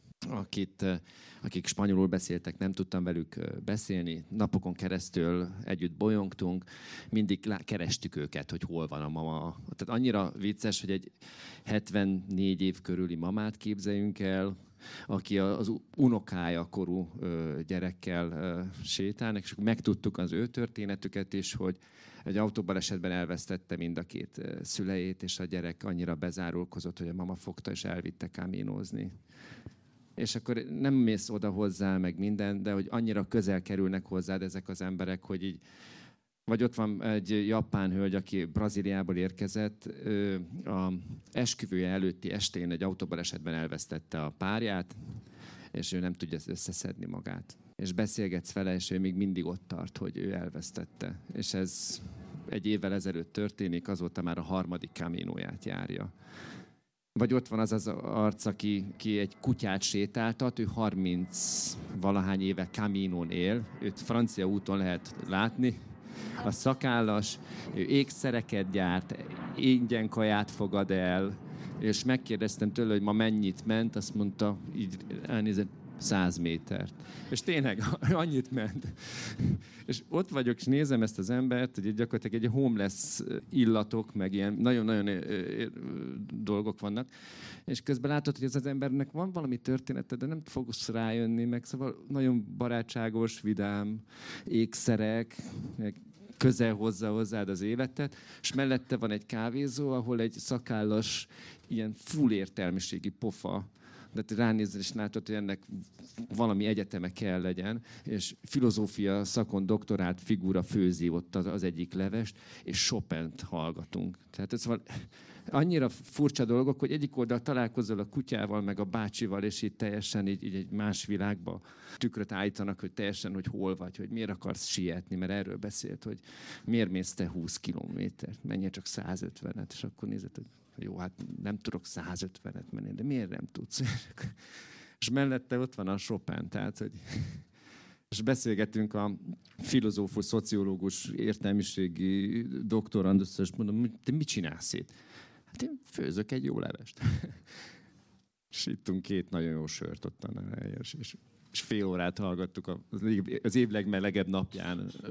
Speaker 1: akik spanyolul beszéltek, nem tudtam velük beszélni, napokon keresztül együtt bolyongtunk, mindig kerestük őket, hogy hol van a mama. Tehát annyira vicces, hogy egy 74 év körüli mamát képzeljünk el, aki az unokája korú gyerekkel sétálnak, és megtudtuk az ő történetüket is, hogy egy autóbalesetben elvesztette mind a két szüleit, és a gyerek annyira bezárulkozott, hogy a mama fogta és elvitte caminózni. És akkor nem mész oda hozzá, meg minden, de hogy annyira közel kerülnek hozzád ezek az emberek, hogy így... Vagy ott van egy japán hölgy, aki Brazíliából érkezett, a esküvője előtti estén egy autóbalesetben elvesztette a párját, és ő nem tudja összeszedni magát. És beszélgetsz vele, és ő még mindig ott tart, hogy ő elvesztette. És ez egy évvel ezelőtt történik, azóta már a 3. caminóját járja. Vagy ott van az az arc, aki egy kutyát sétáltat, ő 30-valahány éve Caminón él, őt francia úton lehet látni, a szakállas, ő ékszereket gyárt, ingyen kaját fogad el, és megkérdeztem tőle, hogy ma mennyit ment, azt mondta, így elnézett, 100 métert. És tényleg annyit ment. És ott vagyok, és nézem ezt az embert, hogy gyakorlatilag egy homeless illatok, meg ilyen nagyon-nagyon dolgok vannak. És közben látod, hogy ez az embernek van valami története, de nem fogsz rájönni, meg szóval nagyon barátságos, vidám, ékszerek, közel hozza hozzád az életet, és mellette van egy kávézó, ahol egy szakállas, ilyen full értelmiségi pofa, de ránézel és látod, hogy ennek valami egyeteme kell legyen, és filozófia szakon doktorált figura főzi ott az egyik levest, és Chopint hallgatunk. Tehát ez van annyira furcsa dolgok, hogy egyik oldal találkozol a kutyával, meg a bácsival, és így teljesen így egy más világba tükröt állítanak, hogy teljesen, hogy hol vagy, hogy miért akarsz sietni, mert erről beszélt, hogy miért mész te 20 kilométert, menjél csak 150-et, és akkor nézed, hogy jó, hát nem tudok 150-et menni, de miért nem tudsz? És mellette ott van a Chopin, tehát, hogy... És beszélgetünk a filozófus, szociológus, értelmiségi doktorandusszal, és mondom, te mit csinálsz itt? Hát én főzök egy jó levest. És ittunk 2 nagyon jó sört ottan, és fél órát hallgattuk az év legmelegebb napján